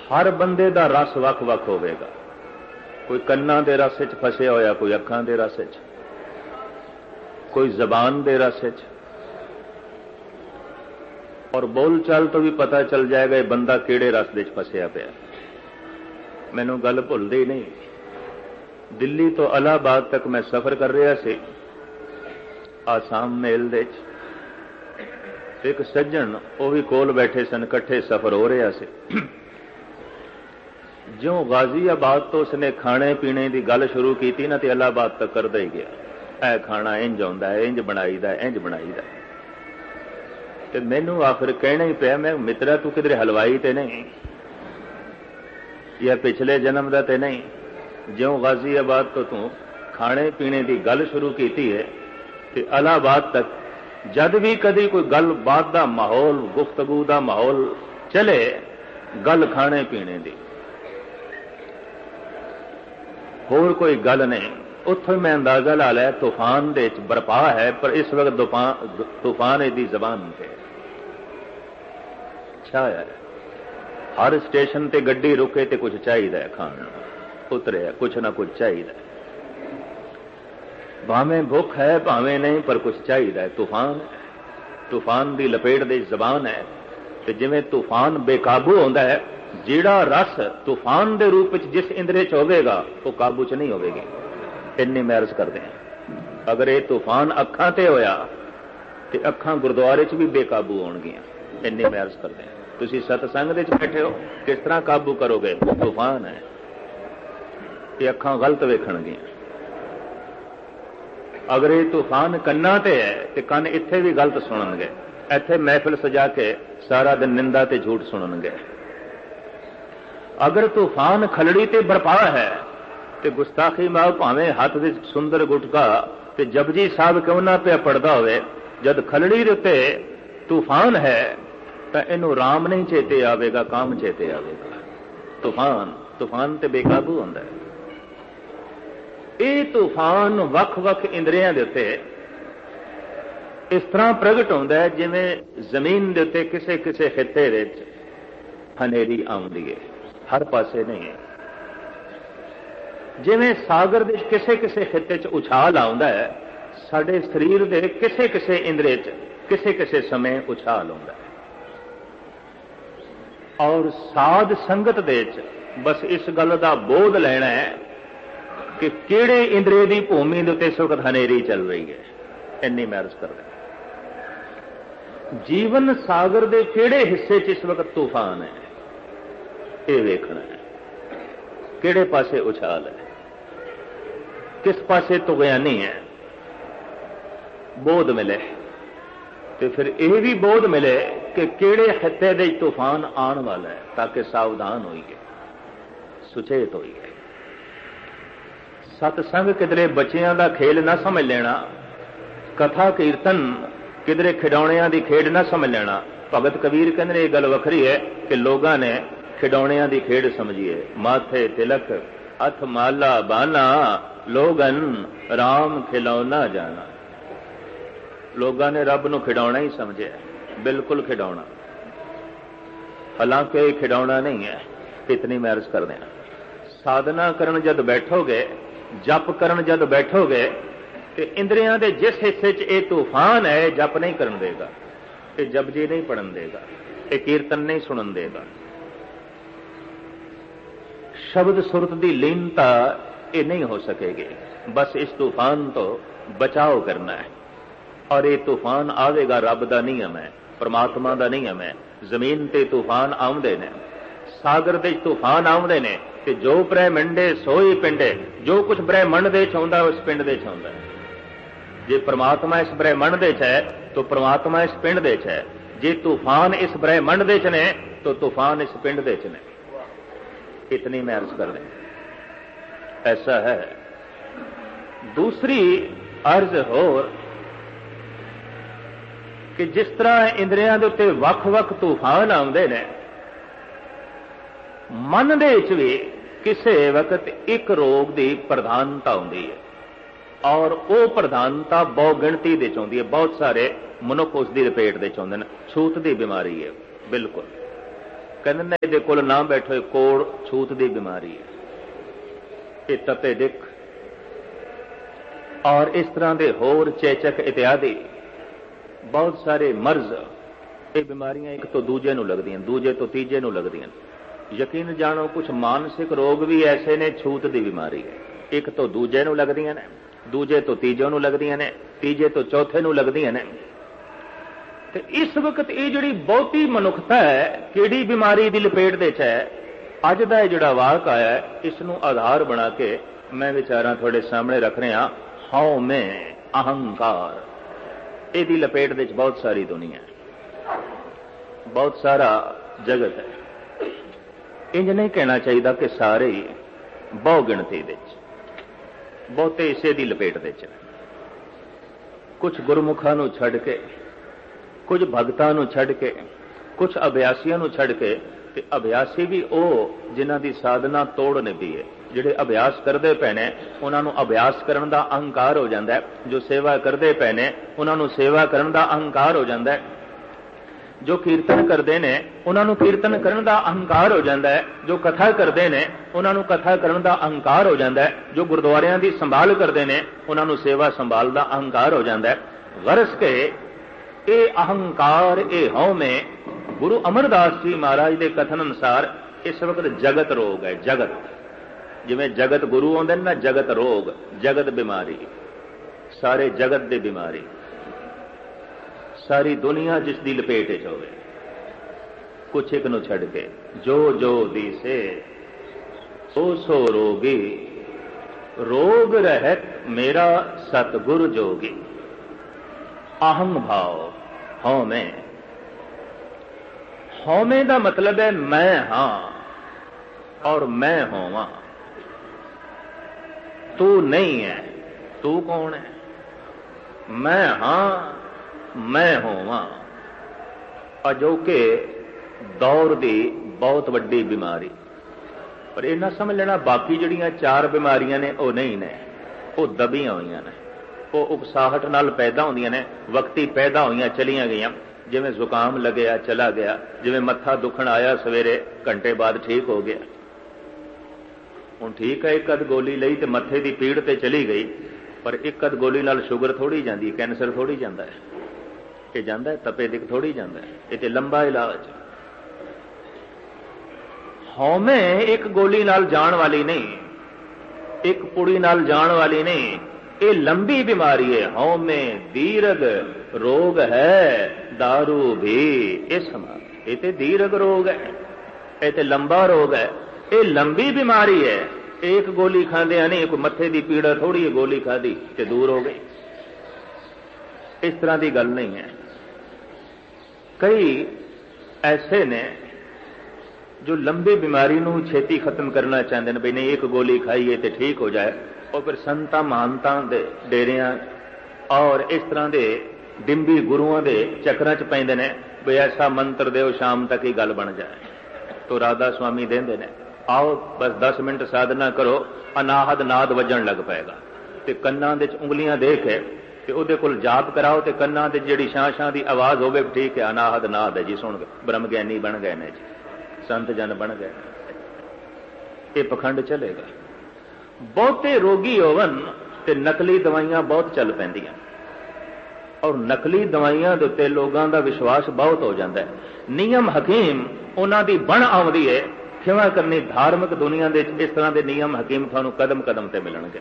हर बंदे दा रस वख-वख होवेगा। कोई कन्नां दे रस च फसिया होया, कोई अखां दे रस च, कोई जबान दे रस च। और बोल चाल तो भी पता चल जाएगा ये बंदा किहड़े रस दे च फसिया पिया। मैनू गल भुलदी नहीं, दिल्ली तो इलाहाबाद तक मैं सफर कर रहा सी, आसाम मेल दे च। एक सज्जन वो भी कोल बैठे सन, इकट्ठे सफर हो रहा से। ज्यों गाजियाबाद तो उसने खाने पीने की गल शुरू की ना, तो इलाहाबाद तक करदा ही गया। ए खाना इंज आउंदा है, इंज बनाईदा, इंज बनाईदा। ते मैनू आखिर कहना ही पिया, मैं मित्रा तू किधरे हलवाई ते नहीं या पिछले जन्म दा ते नहीं, ज्यों गाजियाबाद तो तू खाने पीने की गल शुरू की है, तो इलाहाबाद तक जद भी कदी कोई गल बात का माहौल, गुफ्तगू का माहौल चले, गल खाने पीने की, होर कोई गल नहीं। उत्थों मैं अंदाजा ला लिया तूफान दे बरपा है, पर इस वक्त तूफान इसकी जबान से छाया है। हर स्टेशन ते गड्डी रुके तो कुछ चाहिए खाने, उतरे कुछ ना कुछ चाहिए, भावें भुख है भावें नहीं, पर कुछ चाहिए। तूफान तूफान की लपेट दे जबान है। तो जिवें तूफान बेकाबू होंदा है, जिहड़ा रस तूफान के रूप में जिस इंद्रे च होवेगा वो काबू च नहीं होवेगी। इन्नी मैं अर्ज करते हैं, अगर ये तूफान अखां ते होया तो अखां गुरुद्वारे च भी बेकाबू होणगियां। इन्नी मैं अर्ज करते हैं, तुसीं सतसंग दे च बैठे हो, किस तरह काबू करोगे? तूफान है, ये अखां गलत वेखणगियां। अगर ये तूफान कन्नां ते है तो कन इत्थे भी गलत सुणनगे, इत्थे महफिल सजा के सारा दिन निंदा ते झूठ सुणनगे। अगर तूफान खलड़ी ते बरपा है तो गुस्ताखी माओ, भावें हाथ विच सुंदर गुटका ते जपजी साहब क्यों ना पे पढ़दा होवे, जद खलड़ी दे उत्ते तूफान है तो इनू राम नहीं चेते आवेगा, काम चेते आवेगा। तूफान ते बेकाबू होंदा है। ये तूफान वख-वख इंद्रियां दे उत्ते इस तरह प्रगट होंदा है जिवें जमीन दे उत्ते किसे किसे खिते विच हनेरी आउंदी है, हर पासे नहीं है। जिवें सागर दे किसे किसे खिते च उछाल आउंदा है, साडे शरीर दे किसे किसे इंद्रे च किसे किसे समय उछाल आउंदा है। और साध संगत दे च बस इस गल दा बोध लेना है कि किहड़े इंद्रिय की भूमि के उत्ते इस वक्त हनेरी चल रही है। इन्नी मैं अर्ज कर रहा, जीवन सागर के किहड़े हिस्से च इस वक्त तूफान है, ये वेखना है। किहड़े पासे उछाल है, किस पासे तुगयानी है। बोध मिले तो फिर यह भी बोध मिले कि किहड़े खिते दे तूफान आने वाला है, ताकि सावधान होइए, सुचेत होइए। सतसंग किधरे बच्चियां का खेल ना समझ लेना, कथा कीर्तन किधरे खिडौणियां की खेड ना समझ लेना। भगत कबीर कहते ये गल वखरी है कि लोगों ने खिडौणियां की खेड समझिए, माथे तिलक हथ माला बाना, लोगन राम खिलौना जाना। लोगों ने रब नूं खिडौना ही समझे, बिल्कुल खिडौना, हालांकि खिडौना नहीं है। इतनी मैं अर्ज कर देना, साधना करन जद बैठोगे, जप करन जद बैठोगे तो इंद्रियां दे जिस हिस्से च ये तूफान है, जप नहीं करन देगा, ये जपजी नहीं पढ़न देगा, ये कीर्तन नहीं सुनन देगा। शब्द सुरत की लीनता ये नहीं हो सकेगी। बस इस तूफान तो बचाव करना है। और ये तूफान आवेगा, रब का नियम है, परमात्मा का नियम है। जमीन ते तूफान आउंदे ने, सागर दे तूफान आउंदे ने, कि जो ब्रह्मंडे सोई पिंडे, जो कुछ ब्रह्मंड दे आउंदा उस पिंड दे आउंदा है। जे परमात्मा इस ब्रह्मंड दे है तो परमात्मा इस पिंड दे है। जे तूफान इस ब्रह्मंड दे ने तो तूफान इस पिंड दे ने। इतनी मैं अर्ज कर दें, ऐसा है। दूसरी अर्ज होर कि जिस तरह इंद्रियां दे उत्ते वख-वख तूफान आउंदे ने, मन दे विच भी किसी वक्त एक रोग की प्रधानता होंदी है, और वो प्रधानता बहु गिणती दे आउंदी है। बहुत सारे मनुख उसकी लपेट दे आउंदे ने। छूत की बीमारी है, बिल्कुल कहते ने इहदे कोल ना बैठो, कोड़ छूत की बीमारी है, ये तपे दिख और इस तरह के होर चेचक इत्यादि बहुत सारे मर्ज, ये बीमारियां एक तो दूजे नूं लगदियां, दूजे तो तीजे नूं लगदियां। यकीन जानो कुछ मानसिक रोग भी ऐसे ने, छूत की बीमारी है, एक तो दूजे नूं लगदियां ने, दूजे तो तीजे नूं लगदियां ने, तीजे तो चौथे नूं लगदियां ने। ते इस वक्त ये जिहड़ी बहुती मनुखता है किहड़ी बीमारी की लपेट दे च है, अज दा जिहड़ा वाक आया है इसनूं आधार बना के मैं विचारां तुहाडे सामने रख रहा। हौ में अहंकार, इहदी लपेट दे च बहुत सारी दुनिया है, बहुत सारा जगत है। इंज नहीं कहना चाहिए कि सारे ही बहु गिणती दे बहुते इसे दी लपेट दे च। कुछ गुरमुखां नूं छड्ड के, कुछ भगतां नूं छड्ड के, कुछ अभ्यासियों नूं छड्ड के, ते अभ्यासी भी वो जिन्हां दी साधना तोड़ नहीं पई है। जिहड़े अभ्यास करते पे ने उन्हां नूं अभ्यास करन दा अहंकार हो जाता है, जो सेवा करते पे ने उन्हां नूं सेवा करन दा अहंकार हो जाता है, जो कीर्तन करते हैं उन्होंने कीर्तन करने का अहंकार हो जाता है, जो कथा करते हैं उन्होंने कथा करने का अहंकार हो जाता है, जो गुरुद्वारियां की संभाल करते हैं उन्होंने सेवा संभाल का अहंकार हो जाता है। गरज के ये अहंकार, ये हौ में गुरु अमरदास जी महाराज के कथन अनुसार इस वक्त जगत रोग है। जगत जिवें जगत गुरु आउंदे ना, जगत रोग, जगत बीमारी, सारे जगत की बीमारी, सारी दुनिया जिसकी लपेट च होवे, कुछ एक नूं छड्ड के। जो जो दिसे सो सो रोगी, रोग रहत मेरा सतगुर जोगी। अहम भाव, हौ में, हौमे का मतलब है मैं हां और मैं होवां। तू नहीं है, तू कौन है? मैं हां, मैं होवां। अजोके दौर की बहुत वड्डी बीमारी। पर यह ना समझ लेना बाकी जड़ियां चार बीमारियां ने वो नहीं ने, वो दबियां हुई ने, वो उकसाहट नाल पैदा होंदियां ने, वक्ती पैदा हुई चलियां गईयां। जिवें जुकाम लग्या चला गया, जिवें मत्था दुखण आया सवेरे घंटे बाद ठीक हो गया। हुण ठीक है, एक अध गोली लई ते मत्थे की पीड़ ते चली गई, पर एक अध गोली नाल शुगर थोड़ी जाती, कैंसर थोड़ी जाता है, ये जाता है तपे दिख थोड़ी जाता है, ये तो लंबा इलाज। हौमे एक गोली नाल जान वाली नहीं, एक पुड़ी नाल जान वाली नहीं, ये लंबी बीमारी है। हौमे दीर्घ रोग है, दारू भी इस समान, ये तो दीर्घ रोग है, ये तो लंबा रोग है, ये लंबी बीमारी है। एक गोली खांदे नहीं, कोई मत्थे की पीड़ा थोड़ी है, गोली खाधी ते दूर हो गई, इस तरह की गल नहीं है। कई ऐसे ने जो लंबी बीमारी नूं छेती खत्म करना चाहते हैं, भी नहीं एक गोली खाइए तो ठीक हो जाए, और फिर संतां महानतां दे डेरियां और इस तरह के डिंबी गुरुओं के चक्रां च पैंदे ने, भी ऐसा मंत्र देओ शाम तक ही गल बन जाए। तो राधा स्वामी देंदे ने, आओ बस 10 मिनट साधना करो, अनाहद नाद वजन लग पाएगा, तो कन्नां दे उंगलियां दे के ते उहदे कोल जाप कराओ, तो कन्नां दे जिहड़ी शां शां दी आवाज़ होवे, ठीक है अनाहद नाद है जी, सुन ब्रह्म ज्ञानी बन गए ने जी, संत जन बन गए, ये पखंड चलेगा। बहुते रोगी होवन ते नकली दवाइयां बहुत चल पैंदियां, और नकली दवाइयां दे उत्ते लोगों का विश्वास बहुत हो जाता है। नियम हकीम उन्हां दी बण आउंदी है, खिमा करनी धार्मिक दुनिया दे इस तरह के नियम हकीम थानू कदम कदम ते मिलणगे।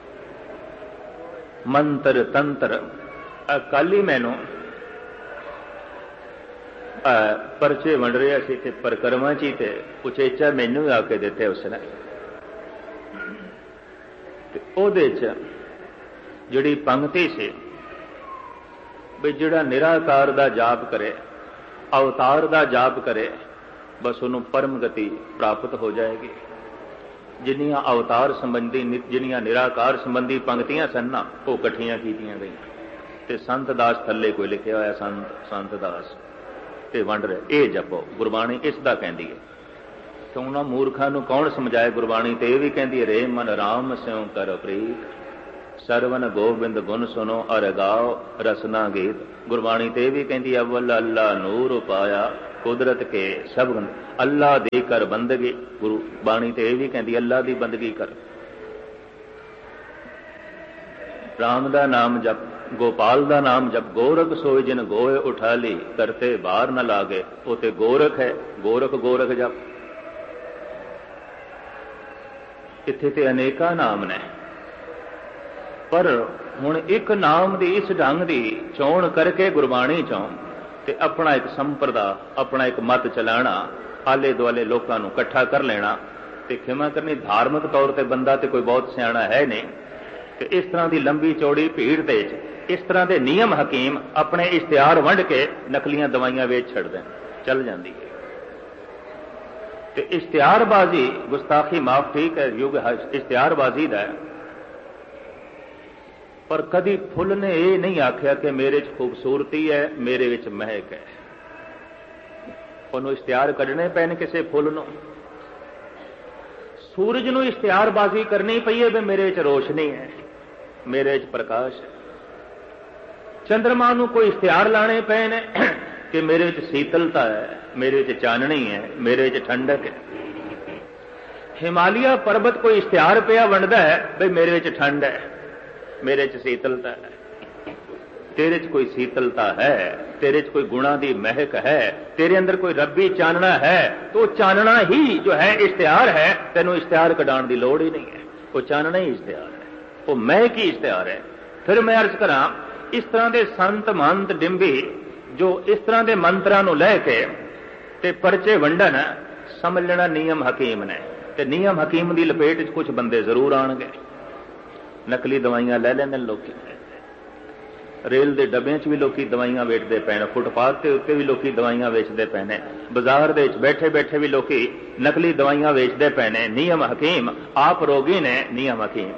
मंत्र तंत्र कल ही मैनू परचे वंड रहा सी ते परिक्रमा ची, ते उचेचा मैनू भी आके दिते उसने, ते ओहदे च जिहड़ी पंक्ति सी भी जिहड़ा निराकार दा जाप करे, अवतार दा जाप करे, बस उन्होंने परम गति प्राप्त हो जाएगी। जिन्नियां अवतार संबंधी जिन्नियां निराकार संबंधी पंक्तियां सन ना, वो इकट्ठियां कीतियां गई, ते संत दास थल्ले कोई लिखिया होया संत दास ते वंड रहे, ये जपो गुरबाणी इसदा कहती है। तो उन्होंने मूर्खों को कौन समझाए, गुरबाणी तो यह भी कहती है, रे मन राम स्यों कर प्रीत, सरवन गोबिंद गुण सुनो अर गाओ रसना गीत। गुरबाणी तो यह भी कहती है, अव्वल अल्लाह नूर पाया कुदरत के सब अल्लाह दी कर बंदगी। गुरु बाणी तो यह भी कहती अल्लाह की बंदगी कर। राम का नाम जप, गोपाल का नाम जप, गोरख सोए जिन गोए उठा ली, करते बाहर न लागे। वो तो गोरख है, गोरख गोरख जप। इत्थे ते अनेका नाम ने, पर हुण एक नाम दी इस ढंग की चोण करके गुरबाणी चों ते अपना एक संप्रदा, अपना एक मत चलाना, आले दुआले लोगों को इकट्ठा कर लेना। ते खिमा करनी धार्मिक तौर पर बंदा तो कोई बहुत सियाणा है नहीं, तो इस तरह की लंबी चौड़ी भीड़ दे इस तरह के नियम हकीम अपने इश्तिहार वंड के नकलियां दवाइयां वेच छड़ दें, चल जाती है। तो इश्तिहारबाजी गुस्ताखी माफ ठीक है, युग इश्तिहारबाजी का है, पर कदी फुल ने यह नहीं आख्या कि मेरे च खूबसूरती है, मेरे विच महक है। उन्होंने इश्तिहार कढ़ने पैन किसी फुल नूं। सूरज नूं इश्तिहारबाजी करनी पई है भी मेरे च रोशनी है, मेरे च प्रकाश है। चंद्रमा नूं कोई इश्तिहार लाने पे ने कि मेरे च शीतलता है, मेरे च चाननी है, मेरे च ठंडक है। हिमालय पर्वत कोई इश्तिहार पिया वंडदा है भाई मेरे च ठंड है, मेरे च शीतलता है। तेरे च कोई शीतलता है, तेरे च कोई गुणा की महक है, तेरे अंदर कोई रब्बी चानना है, तो चानना ही जो है इश्तिहार है। तेनों इश्तिहार कढ़ाण की लोड़ ही नहीं है, वो चानना ही इश्तिहार है, वो महक ही इश्तिहार है। फिर मैं अर्ज करा इस तरह के संत महंत डिंबी जो इस तरह के मंत्रां नूं लैके ते परचे वंडन, समझ लेना नियम हकीम ने। ते नियम हकीम की लपेट च कुछ बंदे जरूर आउणगे। नकली दवाइयां लै लैंदे लोग, रेल के डब्बे च भी लोग दवाइयां वेचते पे ने, फुटपाथ के उत्ते भी लोग दवाइयां वेचते पे ने, बाजार दे बैठे बैठे भी लोग नकली दवाइयां वेचते पे ने। नियम हकीम आप रोगी ने, नियम हकीम।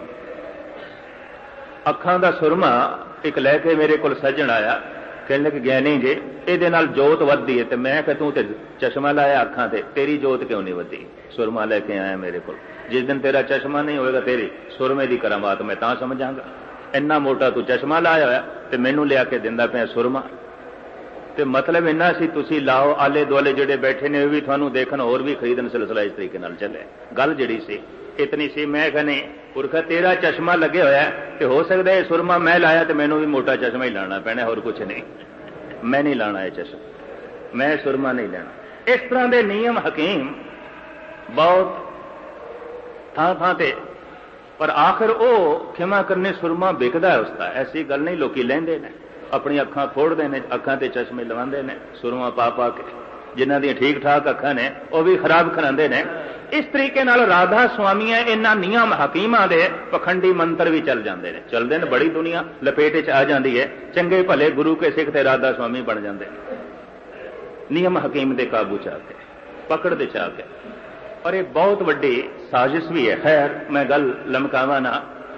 अखां दा सुरमा एक लैके मेरे को सज्जन आया, कहने लगे ज्ञानी जी ये नाल जोत वधदी है। तो मैं कह तू तो चश्मा लाया अखां ते, तेरी जोत क्यों नहीं वधी? सुरमा लैके आया मेरे को। जिस दिन तेरा चश्मा नहीं होएगा तेरी सुरमे की करामात मैं तां समझांगा। इन्ना मोटा तू चश्मा लाया होया ते मैनू लिया के दिंदा पिया सुरमा। ते मतलब इन्ना सी तुसी लाओ, आले दुआले जिहड़े बैठे ने भी तुहानू देखन, होर भी खरीदन, सिलसिला इस तरीके नाल चले। गल जिहड़ी सी इतनी सी, मैं कहने पुरखा तेरा चश्मा लगे होया ते हो सकदा है सुरमा मैं लाया तो मैनू भी मोटा चश्मा ही लाना पैना, होर कुछ नहीं। मैं नहीं लाना ये चश्मा, मैं सुरमा नहीं लेना। इस तरह के नियम हकीम बहुत थां थां ते, पर आखिर वो खिमा करने सुरमा बिकदा है उसका। ऐसी गल नहीं, लोग लेंदे ने, अपनी अखां फोड़ते हैं, अखां ते चश्मे लवांदे ने सुरमा पा पा के। जिन्हां दी ठीक ठाक अखां ने वह भी खराब करांदे ने। इस तरीके नाल राधा स्वामियां इन्हां नियम हकीमां दे पखंडी मंत्र भी चल जाते हैं, चलते हैं। बड़ी दुनिया लपेट च आ जाती है, चंगे भले गुरु के सिख ते राधा स्वामी बन जाते हैं नियम हकीम के काबू च आके, पकड़ दे च आके। और एक बहुत वड्डी साजिश भी है। खैर मैं गल लमकावा ना।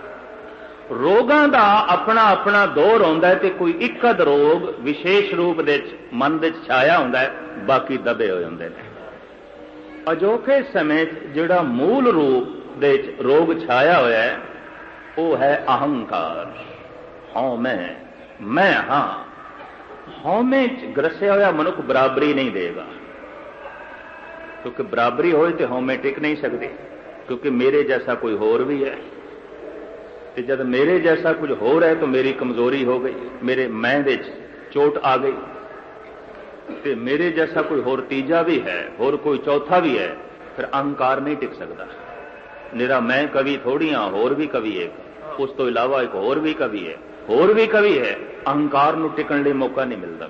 रोगां दा अपना अपना दौर आउंदा है, ते कोई एक अध रोग विशेष रूप दे मन दे छाया हुंदा है, बाकी दबे होए हुंदे ने। अजोके समय जिहड़ा मूल रूप दे रोग छाया होया है वो है अहंकार। हाँ मैं हाँ, हौमे च ग्रसिया होया मनुख बराबरी नहीं देगा, क्योंकि बराबरी होए तो हौमे टिक नहीं सकती, क्योंकि मेरे जैसा कोई होर भी है। तो जब मेरे जैसा कुछ हो रहा है तो मेरी कमजोरी हो गई, मेरे मैं दे चोट आ गई। तो मेरे जैसा कोई होर तीजा भी है, होर कोई चौथा भी है, फिर अहंकार नहीं टिक सकता। निरा मैं कवि थोड़ी हाँ, होर भी कवि एक, उस तो इलावा एक होर भी कवि है, होर भी कवि है। अहंकार नूं टिकण लई मौका नहीं मिलता।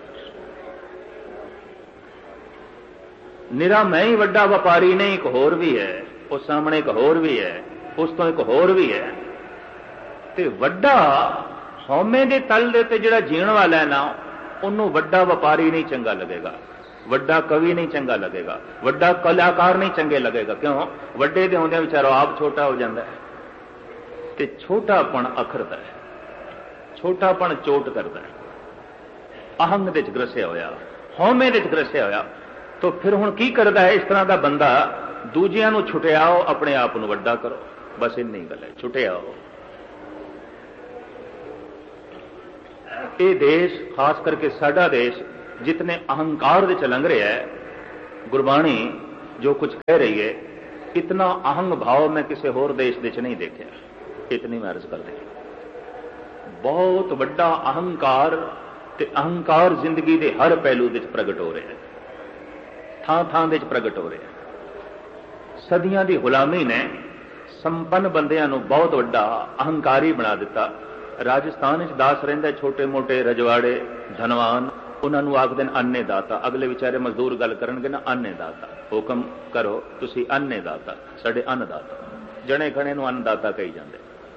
निरा मैं ही वड्डा व्यापारी नहीं, एक होर भी है, उस सामने एक होर भी है, उस तो एक होर भी है। ते वड्डा हौमे दे तल दे ते जिहड़ा जीण वाला है ना, उन्होंने वड्डा व्यापारी नहीं चंगा लगेगा, वड्डा कवि नहीं चंगा लगेगा, वड्डा कलाकार नहीं चंगे लगेगा। क्यों? वड्डे दे होंदे विचारो आप छोटा हो जाता है। ते छोटापन अखरदा है, छोटापन चोट करता है। अहंग दे च ग्रसिया होया, हौमे दे च ग्रसिया होया, तो फिर हुण की करदा है इस तरह का बंदा? दूजियां नूं छुटियाओ, अपने आप नूं वड्डा करो, बस इन्नी गल है, छुटियाओ। ये देश खास करके साडा देश जितने अहंकार दे च लंघ रहा है, गुरबाणी जो कुछ कह रही है, इतना अहंग भाव मैं किसी होर देश दे नहीं देखा। इतनी मैं अर्ज कर दी। बहुत वड्डा अहंकार ते अहंकार जिंदगी के हर पहलू विच प्रगट हो रहा है, थां थां विच प्रगट हो रहा है। सदियां दी गुलामी ने संपन्न बंदियां नूं बहुत वड्डा अहंकारी बना दिता। राजस्थान दास रहिंदा, छोटे मोटे रजवाड़े धनवान, उन्होंने आखदे अन्ने दाता। अगले विचारे मजदूर गल करनगे ना, अन्ने दाता, हुक्म करो तुसी अन्ने दाता, साडे अन्नदाता। जने खणे नूं अन्नदाता कही जांदे।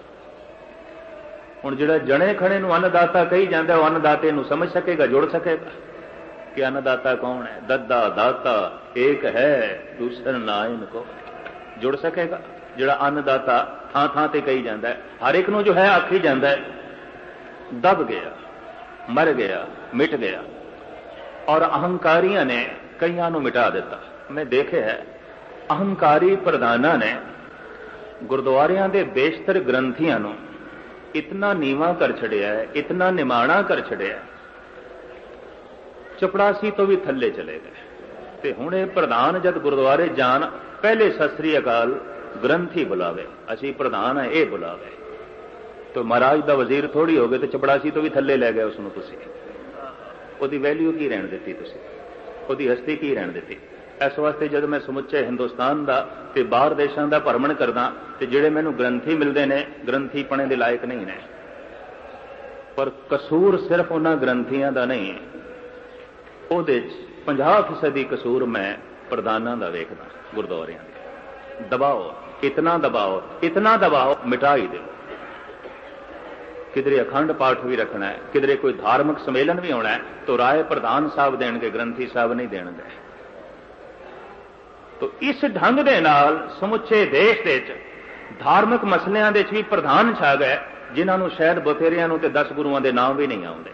हुण जिहड़ा जने खणे नूं अन्नदाता कही जांदा, ओह अन्नदाते नूं समझ सकेगा, जुड़ सकेगा कि अन्नदाता कौन है? दद्दा दाता एक है, दूसरा नाइन को जुड़ सकेगा? जिहड़ा अन्नदाता थां थां ते कही जांदा है, हर एक नूं जो है आखी जांदा है, दब गया, मर गया, मिट गया। और अहंकारियों ने कईयां नूं मिटा दिता। मैं देखे है अहंकारी प्रधाना ने गुरुद्वारियां दे बेशतर ग्रंथियां नूं इतना नीवा कर छड़िया है, इतना निमाणा कर छड़िया है, चपड़ासी तो भी थल्ले चले गए। ते हुण इह प्रधान जद गुरुद्वारे जान, पहले सत श्री अकाल ग्रंथी बुलावे, असी प्रधान है, यह बुलावे। तो महाराज दा वजीर थोड़ी हो गए तो चपड़ासी तो भी थल्ले लै गए उसनूं। तुसीं ਉਹਦੀ वैल्यू की रहन दी, तुसीं ਉਹਦੀ हस्ती की रहन दी। इस वास्ते जब मैं समुचे हिंदुस्तान का ते बाहर देशों का भ्रमण करदा, ते जिहड़े मैनूं ग्रंथी मिलते हैं, ग्रंथी पने के लायक नहीं ने। पर कसूर सिर्फ उन्हां ग्रंथियां दा नहीं, ਉਹਦੇ 50% कसूर मैं प्रधानां दा वेखदा। गुरुद्वारियां दे दबाओ, इतना दबाओ मिटा ही दो। किधरे अखंड पाठ भी रखना है, किधरे कोई धार्मिक सम्मेलन भी होना है, तो राय प्रधान साहब देंगे, ग्रंथी साहब नहीं देंगे। तो इस ढंग दे नाल समुचे देश दे धार्मिक मसलियां दे भी प्रधान छा गए, जिन्हां नूं शायद बतेरियां नूं ते 10 गुरुआं दे नाम भी नहीं आउंदे,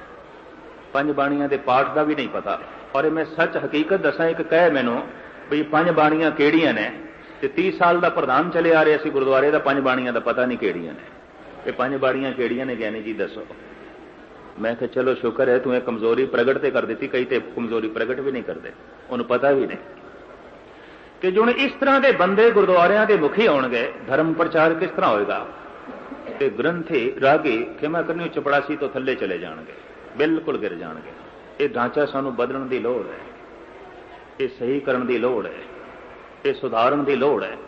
5 बाणियां दे पाठ का भी नहीं पता। और मैं सच हकीकत दसां, एक कहे मैनूं भी 5 बाणियां किहड़ियां ने, ते 30 साल का प्रधान चले आ रहे सी गुरुद्वारे दा, 5 बाणियां दा पता नहीं किहड़ियां ने। ये 5 बाणियां किहड़ियां ने ज्ञानी जी दसो। मैं कहा चलो शुक्र है तू कमजोरी प्रगट ते कर दी, कई तो कमजोरी प्रगट भी नहीं करते, उन्हें पता भी नहीं कि जो इस तरह के बंदे गुरुद्वारियां के मुखी होणगे, धर्म प्रचार किस तरह होएगा? ते ग्रंथी रागी खिमा करनी चपड़ासी तो थले चले जाणगे, बिल्कुल गिर जाणगे। ये ढांचा सानू बदलण दी लोड़ है, ये सही करन दी लोड़ है, ये सुधारन दी लोड़ है।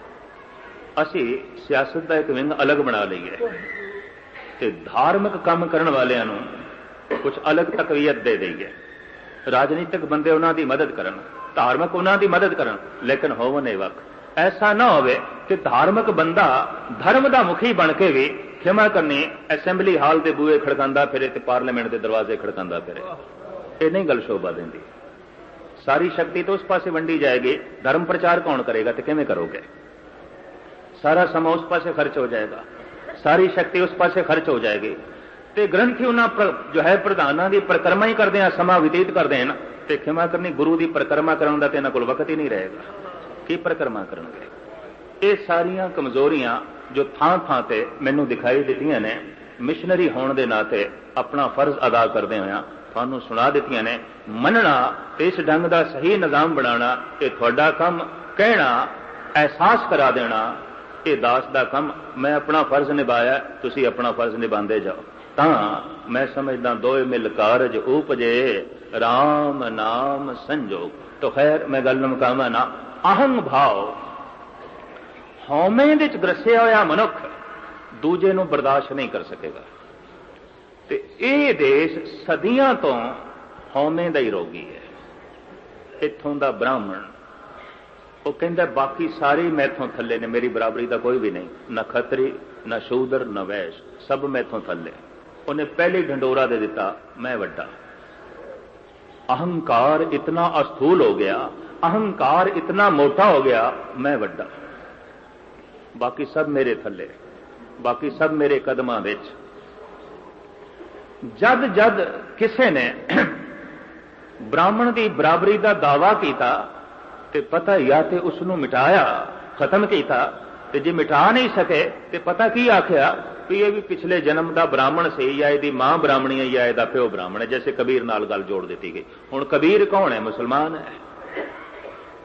असी सियासत का एक विंग अलग बना लीए ते धार्मिक काम करने वालियां नूं कुछ अलग तकवीयत दे दईए। राजनीतिक बंदे उन्हां दी मदद करन, धार्मिक उन्हां दी मदद करन, लेकिन होवन ए वक्त ऐसा ना होवे कि धार्मिक बंदा धर्म का मुखी बन के भी खिमा करनी असैम्बली हाल के बूहे खड़कांदा फिरे ते पार्लीमेंट के दरवाजे खड़कांदा फिरे। ये नहीं गल शोभा देंदी। सारी शक्ति तो उस पासे वंडी जाएगी, धर्म प्रचार कौन करेगा? तो किवें करोगे? सारा समा उस पासे खर्च हो जाएगा, सारी शक्ति उस पासे खर्च हो जाएगी। तो ग्रंथी उन्होंने जो है प्रधानों की परिक्रमा ही करते हैं, समा व्यतीत करते हैं, तो खिमा करनी गुरु की परिक्रमा करने का तो इन्होंने कोल वक्त ही नहीं रहेगा, की परिक्रमा करेंगे? ये सारिया कमजोरियां जो थां थां ते मैनू दिखाई दित्तियां ने, मिशनरी होने के नाते अपना फर्ज अदा करते हुए थानू सुना दित्तियां ने। मनना इस ढंग का सही निजाम बनाना ये तुहाडा काम, कहना एहसास करा देना ये दास का काम। मैं अपना फर्ज निभाया, तुसी अपना फर्ज निभाते जाओ, तां मैं समझदा दोए मिल कारज उपजे, राम नाम संजोग। तो खैर मैं गल मुकावा ना, अहंग भाव हौमे दे ग्रसिया होया मनुख दूजे नूं बर्दाश्त नहीं कर सकेगा। ते ये देश सदियां तो हौमे दा ही रोगी है। इत्थों दा ब्राह्मण वो कहता बाकी सारे मैथों थले ने, मेरी बराबरी का कोई भी नहीं, न खतरी न शूदर न वैश, सब मैथों थले। उन्हें पहले ढंडोरा दे दिता, मैं वड्डा। अहंकार इतना अस्थूल हो गया, अहंकार इतना मोटा हो गया, मैं वड्डा, बाकी सब मेरे थले, बाकी सब मेरे कदमां विच। जद जद किसी ने ब्राह्मण की बराबरी का दावा किया ते पता या ते उसनूं मिटाया, खत्म किया, ते जे मिटा नहीं सके ते पता की आख्या कि ये भी पिछले जन्म का ब्राह्मण से, या इसकी मां ब्राह्मणी है या इसका प्यो ब्राह्मण है। जैसे कबीर नाल गल जोड़ दी गई। हुण कबीर कौन है? मुसलमान है।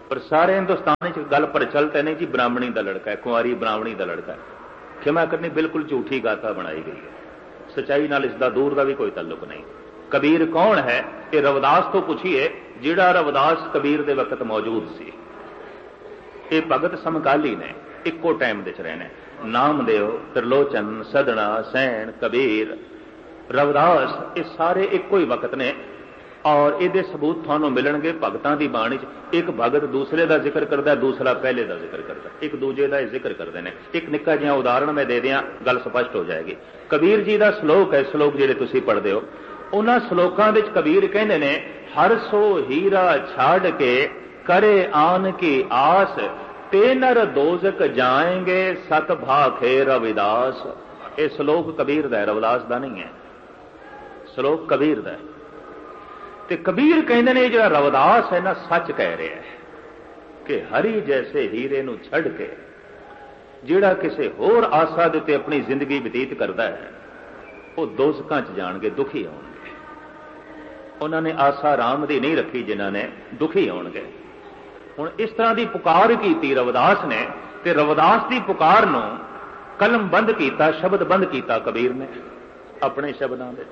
पर सारे हिंदुस्तान गल प्रचलित है नहीं जी ब्राह्मणी का लड़का है, कुंवारी ब्राह्मणी का लड़का है। क्षमा करनी बिल्कुल झूठी गाथा बनाई गई है, सच्चाई नाल इसका दूर का भी कोई ताल्लुक नहीं। कबीर कौन है ये रविदास तो पूछिए, जिहड़ा रविदास कबीर दे वक्त मौजूद सी। ये भगत समकाली ने, इक्को टाइम दे रहे ने। नामदेव, त्रिलोचन, सदना, सैन, कबीर, रविदास, ये सारे इक्को ही वक्त ने। और ये सबूत थानों मिलणगे भगतां दी बाणी च। एक भगत दूसरे का जिक्र करता, दूसरा पहले का जिक्र करता, एक दूजे का जिक्र करते हैं। एक निक्का जिहा उदाहरण मैं दे दियां, गल स्पष्ट हो जाएगी। कबीर जी का श्लोक है, श्लोक जिहड़े तुसीं पढ़दे हो, उन्हां श्लोकां विच कबीर कहंदे ने, हर सो हीरा छाड़ के करे आन की आस, ते नर दोजक जाएंगे सत भाखे रविदास। ये श्लोक कबीर दा है, रविदास दा नहीं है। श्लोक कबीर दा है। ते कबीर कहते हैं जो रविदास है ना सच कह रहा है कि हरी जैसे हीरे नूं छड़ के जिहड़ा किसी होर आसा दे उत्ते अपनी जिंदगी बतीत करता है, वो दोजकां च जाणगे, दुखी होणगे। उन्होंने आसा राम दी नहीं रखी, जिन्होंने दुखी होणगे। हुण इस तरह की पुकार की रविदास ने, ते रविदास की पुकार नूं कलमबंद किया, शब्दबंद किया कबीर ने अपने शब्दों में।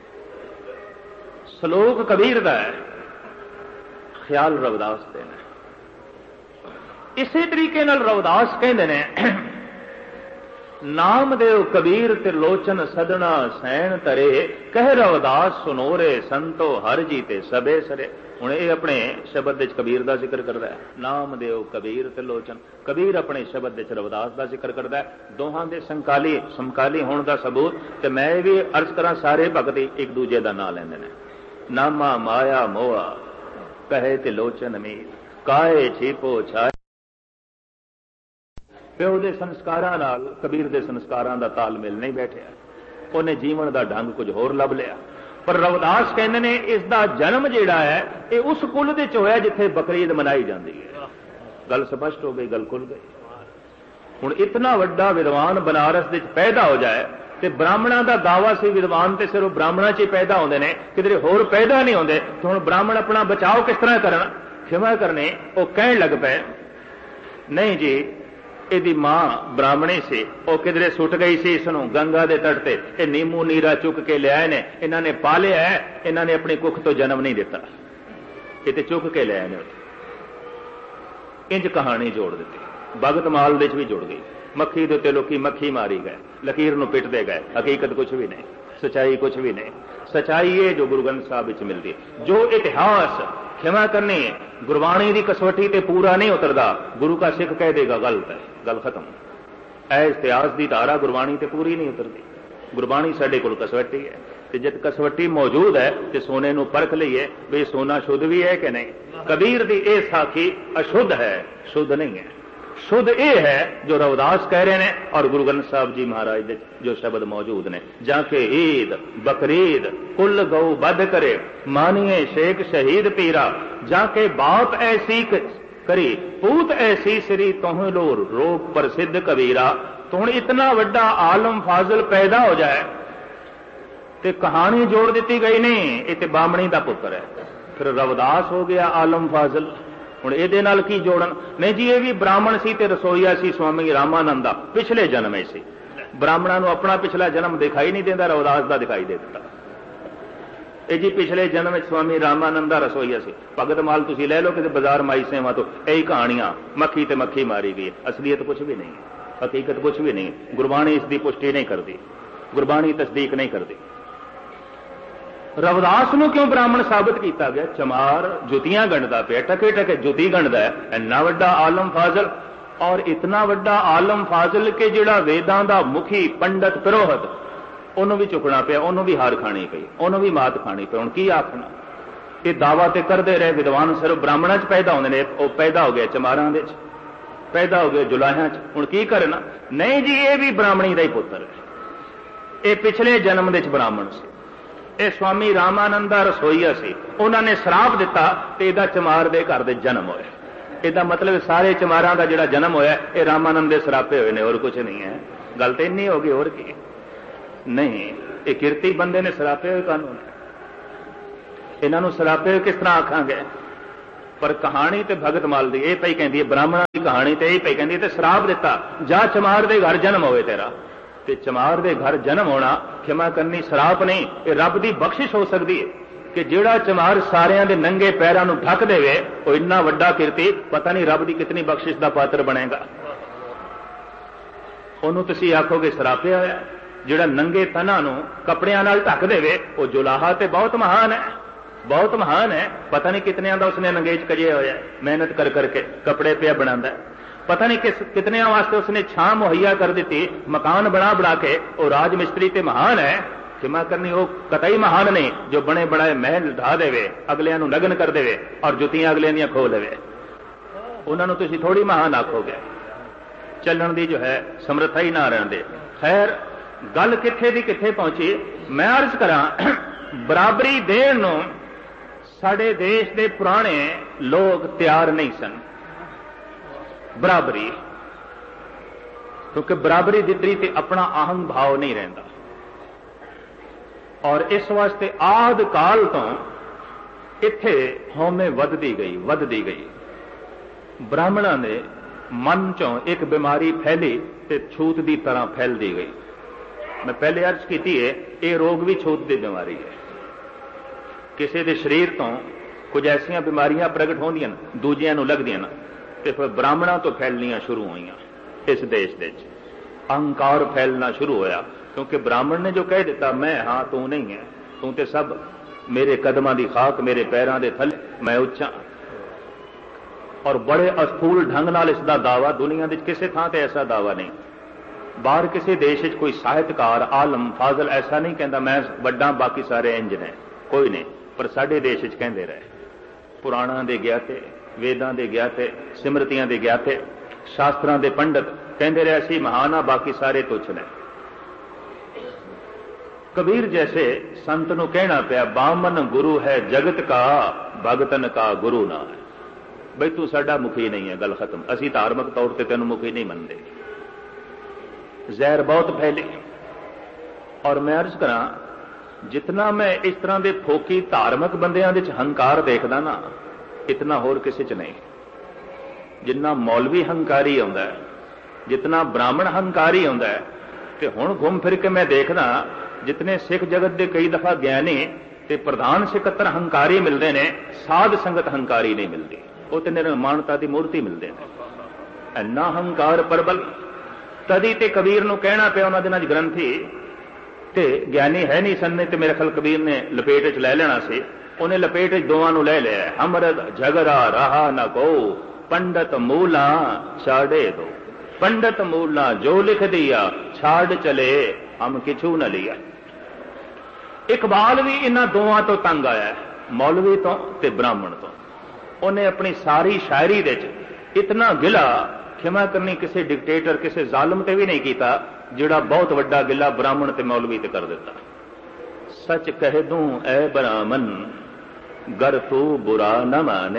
श्लोक कबीर का है, ख्याल रविदास दे ने। इसे तरीके नाल रविदास कहते ने, नामदेव कबीर त्रिलोचन सदना सैन तरे, कह रविदास सुनोरे संतो हर जीते सबे सरे। हुण ये अपने शब्द विच कबीर का जिक्र करता है, नामदेव कबीर त्रिलोचन। कबीर अपने शब्द विच रविदास का जिक्र करता है। दोहां दे समकाली होने का सबूत। ते मैं भी अर्ज करा, सारे भगत एक दूजे का नाम लैंदे ने। नामा माया मोआ कहे त्रिलोचन मीत, काए छीपो छाए। प्यो दे संस्कारां नाल कबीर दे संस्कारां दा तालमेल नहीं बैठिया, उन्हें जीवन का ढंग कुछ होर लभ लिया। पर रविदास कहते ने इसका जन्म जिहड़ा है ये उस कुल दे च होया जिथे बकरीद मनाई जाती है। गल स्पष्ट हो गई, गल खुल गई। हुण इतना वड्डा विद्वान बनारस दे पैदा हो जाए, ते ब्राह्मणों का दावा से विद्वान तो सिर्फ ब्राह्मणों च ही पैदा होंदे ने, किधरे होर पैदा नहीं होंदे। तो हुण ब्राह्मण अपना बचाव किस तरह करन? क्षमा करने वो कहण लग पे, नहीं जी यदी मां ब्राह्मणी सी, वो किधरे सुट गई सी इसनूं गंगा के तट ते, ये नीमू नीरा चुक के लिया ने, इन्हां ने पालिया है, इन्हां ने अपनी कुख तो जन्म नहीं दिता, ये ते चुक के लिया ने। इंज कहानी जोड़ दी, भगत माल दे भी जुड़ गई। मक्खी दे उत्ते लोकी मक्खी मारी गए, लकीर नूं पिटदे गए, हकीकत कुछ भी नहीं, सच्चाई कुछ भी नहीं। सच्चाई है जो गुरु ग्रंथ साहब विच मिलदी, जो इतिहास क्षमा करनी गुरबाणी की कसवटी ते पूरा नहीं उतरदा, गुरु का सिख कह देगा गलत है, गल खत्म। ऐ इतिहास की धारा गुरबाणी ते पूरी नहीं उतरती। गुरबाणी साडे कोल कसवटी है, ते जद कसवटी मौजूद है तो सोने नूं परख लईए भी सोना शुद्ध भी है कि नहीं। कबीर दी ये साखी अशुद्ध है, शुद्ध नहीं है। शुद्ध ये है जो रविदास कह रहे हैं और गुरु ग्रंथ साहब जी महाराज जो शब्द मौजूद ने, जाके ईद बकरीद कुल गौ बध करे, मानिए शेख शहीद पीरा, जाके बाप ऐसी करी पूत ऐसी श्री तुह लो रोग प्रसिद्ध कबीरा। तो हुण इतना वड्डा आलम फाजिल पैदा हो जाए ते कहानी जोड़ दी गई नहीं, ये ते बामणी का पुत्र है, फिर रविदास हो गया आलम फाजिल। हुण इहदे नाल की जोड़न? नहीं जी, ये भी ब्राह्मण सी ते रसोईया सी स्वामी रामानंद दा, पिछले जन्म ही सी। ब्राह्मणों को अपना पिछला जन्म दिखाई नहीं देता, रविदास का दिखाई दे दिता। ये जी पिछले जन्म में स्वामी रामानंद दा रसोईया सी। भगत माल तुसीं ले लो कि बाजार माई सेवा तो यही कहानियां, मक्खी ते मक्खी मारी गई, असलियत कुछ भी नहीं, हकीकत कुछ भी नहीं। गुरबाणी इसकी पुष्टि नहीं करती, गुरबाणी तस्दीक नहीं करती। रविदास नूं क्यों ब्राह्मण साबित किया गया? चमार जुतियां गंढदा पिया, टके टके जुती गंढदा है, इन्ना वड्डा आलम फाजिल। और इतना वड्डा आलम फाजिल के जिहड़ा वेदां दा मुखी पंडित पुरोहित, उन्होंने भी चुकना पिया, उन्होंने भी हार खानी पई, उन्होंने भी मात खानी पई। हुण की आखना? ये दावा ते करदे रहे विद्वान सिर्फ ब्राह्मणां च पैदा होंदे ने, वो पैदा हो गए चमारां दे च, पैदा हो गए जुलाहियां च। हुण की करना? नहीं जी, ये भी ब्राह्मणी दा ही पुत्र है, ये पिछले जन्म दे च ब्राह्मण सी। ये स्वामी रामानंद दा रसोईया सी, उन्होंने श्राप दिता ते इहदा चमार दे घर दे जन्म होया। इसदा मतलब सारे चमारां दा जिहड़ा जन्म होया ये रामानंद दे श्रापे हुए ने, और कुछ नहीं है। गल तो इन्नी हो गई, और की नहीं। ये किरती बंदे ने श्रापे हुए कानून, इन्हों श्रापे हुए किस तरह आखांगे? पर कहानी तो भगत माल की यह पई कहती है, ब्राह्मणों की कहानी तो यही पई कहती है, श्राप दिता जा चमार के घर जन्म होवे तेरा। ते चमार के घर जन्म होना क्षमा करनी श्राप नहीं, ये रब की बख्शिश हो सकती है कि जिहड़ा चमार सारियां दे नंगे पैरां नूं ढक देवे वो इन्ना वड्डा किरती, पता नहीं रब की कितनी बख्शिश का पात्र बनेगा। उन्होंने तुसीं आखोगे श्रापिया होया, जिहड़ा नंगे तनां नूं कपड़ियां नाल ढक देवे वो जुलाहा ते बहुत महान है, बहुत महान है। पता नहीं कितने का उसने नंगेज कजे होया, मेहनत कर करके कपड़े पे बनांदा, पता नहीं कितने वास्ते उसने छां मुहैया कर दी, मकान बना बना के। वो राज मिस्त्री ते महान है, क्षमा करनी वो कतई महान नहीं जो बने बनाए महल ढा देवे, अगलियां नूं नगन कर देवे और जुतियां अगलियां दियां खो लेवे। उन्हां नूं तुसीं थोड़ी महान आखोगे, चलण दी जो है समर्था ही ना रहण दे। खैर गल किथे दी किथे पहुंची, मैं अर्ज करां बराबरी देण नूं साडे देश दे पुराने लोग तैयार नहीं सन। बराबरी क्योंकि बराबरी दित्ती ते अपना अहंग भाव नहीं रहिंदा, और इस वास्ते आद काल तो इत्थे हौमे वधदी गई। ब्राह्मणों ने मन चों एक बीमारी फैली ते छूत की तरह फैलती गई। मैं पहले अर्ज की है, ये रोग भी छूत की बीमारी है। किसी के शरीर तो कुछ ऐसिया बीमारियां प्रगट होंदियां दूजियां नूं लगदियां ना, ते फिर ब्राह्मणों तो फैलनियां शुरू हुई इस देश दे अहंकार फैलना शुरू होया, क्योंकि ब्राह्मण ने जो कह दिता मैं हाँ तू नहीं है, तू तो सब मेरे कदमां दी खाक मेरे पैरों के थले, मैं उच्चा। और बड़े अस्थूल ढंग नाल इसका दावा दुनिया के किसी थां ते ऐसा दावा नहीं। बाहर किसी देश कोई साहित्यकार आलम फाजल ऐसा नहीं कहता मैं वड्डा बाकी सारे इंज ने, कोई नहीं। पर साडे देश कहते रहे, पुराणों के ज्ञाते, वेदां के ज्ञाते, सिमरतियां के ज्ञाते, शास्त्रां के पंडित कहते रहे असीं महान आ, बाकी सारे तुच्छ ने। कबीर जैसे संत नूं कहना पिया बामन गुरु है जगत का, भगतन का गुरु ना है। बई तू साडा मुखी नहीं है, गल खत्म, असीं धार्मिक तौर पर तेनों मुखी नहीं मनते। जहर बहुत फैली। और मैं अर्ज करा जितना मैं इस तरह के फोकी धार्मिक बंदियां दे हंकार देखदा ना, इतना होर किसी च नहीं। जिन्ना मौलवी हंकारी आउंदा है, जितना ब्राह्मण हंकारी आउंदा है, ते हुण घूम फिर के मैं देखदा जितने सिख जगत के कई दफा ज्ञानी ते प्रधान सिकत्तर हंकारी मिलते हैं, साध संगत हंकारी नहीं मिलती। वो तो निर्माणता की मूर्ति मिलते हैं। इन्ना हंकार प्रबल तदी ते कबीर नूं कहना पिया उन्हां दिनां च ग्रंथी ते ज्ञानी है नहीं सन, ते मेरे ख्याल कबीर ने लपेट च लै लेना सी। उन्हें लपेट च दोवां नूं लै लिया। हमरद झगड़ा रहा न को, पंडित मूला छाड़े दो, पंडित मूला जो लिख दिया छाड़ चले, हम किछू न लिया। इकबाल भी इन्हां दोवां तो तंग आया, मौलवी तो ते ब्राह्मण तो। उन्हें अपनी सारी शायरी दे इतना गिला क्षमा करनी किसी डिक्टेटर किसी जालम ते भी नहीं किया, जिहड़ा बहुत वड्डा गिला ब्राह्मण ते मौलवी ते कर दिता। सच कह दूं ऐ ब्राह्मण गर तू बुरा न माने,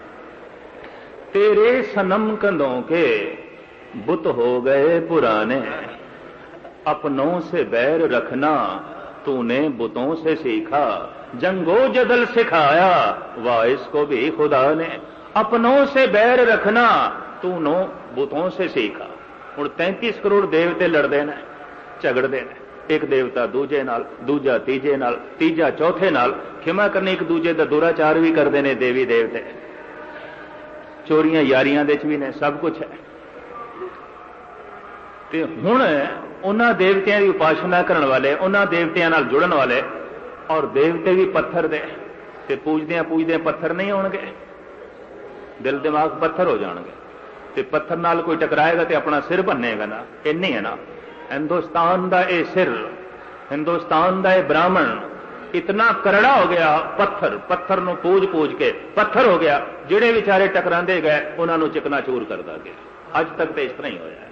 तेरे सनम कंधों के बुत हो गए पुराने, अपनों से बैर रखना तूने बुतों से सीखा, जंगो जदल सिखाया वाह इसको भी खुदा ने, अपनों से बैर रखना तूनो बुतों से सीखा। हुण 33 करोड़ देवते लड़ते हैं, झगड़ते हैं, एक देवता दूजे नाल, दूजा तीजे नाल, तीजा चौथे नाल। क्षमा करनी एक दूजे का दुराचार भी करते हैं देवी देवते, चोरियां यारियां दे भी ने, सब कुछ है। ते हुण उन्हां देवतियां की उपासना करने वाले, उन्हां देवतियां नाल जुड़न वाले, और देवते भी पत्थर दे, ते पूजदियां पूजदियां पत्थर नहीं होणगे, दिल दिमाग पत्थर हो जाएंगे। ते पत्थर नाल कोई टकराएगा तो अपना सिर भन्नेगा ना, इन्नी है ना। हिंदुस्तान का यह सिर, हिंदुस्तान का यह ब्राह्मण इतना करड़ा हो गया, पत्थर पत्थर नूं पूज पूज के पत्थर हो गया। जिहड़े विचारे टकरांदे गए उन्होंने चिकनाचूर करता गया। अज तक तो इस तरह ही होया है।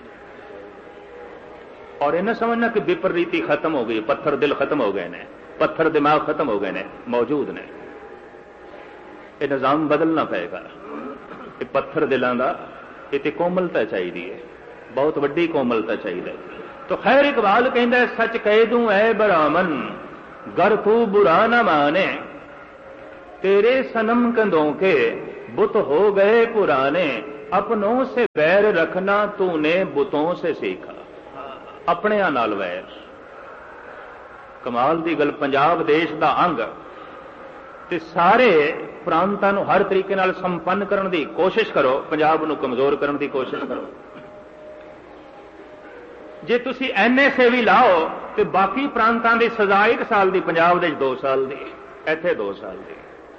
और इन्हें समझना कि विपरीति खत्म हो गई, पत्थर दिल खत्म हो गए ने, पत्थर दिमाग खत्म हो गए ने, मौजूद ने। यह निजाम बदलना पेगा। ये पत्थर दिलों का इतनी कोमलता चाहिए, बहुत वड्डी कोमलता चाहिए। तो खैर इकबाल कहता सच कह दूं ऐ ब्राह्मण गर तू बुरा न माने, तेरे सनम कंधों के बुत हो गए पुराने, अपनों से बैर रखना तूने बुतों से सीखा। अपनिਆਂ ਨਾਲ ਵੈਰ। कमाल ਦੀ ਗੱਲ, पंजाब देश ਦਾ अंग ਤੇ ਸਾਰੇ ਪ੍ਰਾਂਤਾਂ ਨੂੰ ਹਰ ਤਰੀਕੇ ਨਾਲ ਸੰਪੰਨ ਕਰਨ ਦੀ ਕੋਸ਼ਿਸ਼ ਕਰੋ, ਪੰਜਾਬ ਨੂੰ ਕਮਜ਼ੋਰ ਕਰਨ ਦੀ ਕੋਸ਼ਿਸ਼ ਕਰੋ। ਜੇ ਤੁਸੀਂ NSA ਵੀ ਲਾਓ ਤੇ ਬਾਕੀ ਪ੍ਰਾਂਤਾਂ ਦੀ ਸਜ਼ਾ 1 ਸਾਲ ਦੀ, ਪੰਜਾਬ ਦੇ 2 ਸਾਲ ਦੀ, ਇੱਥੇ 2 ਸਾਲ ਦੀ।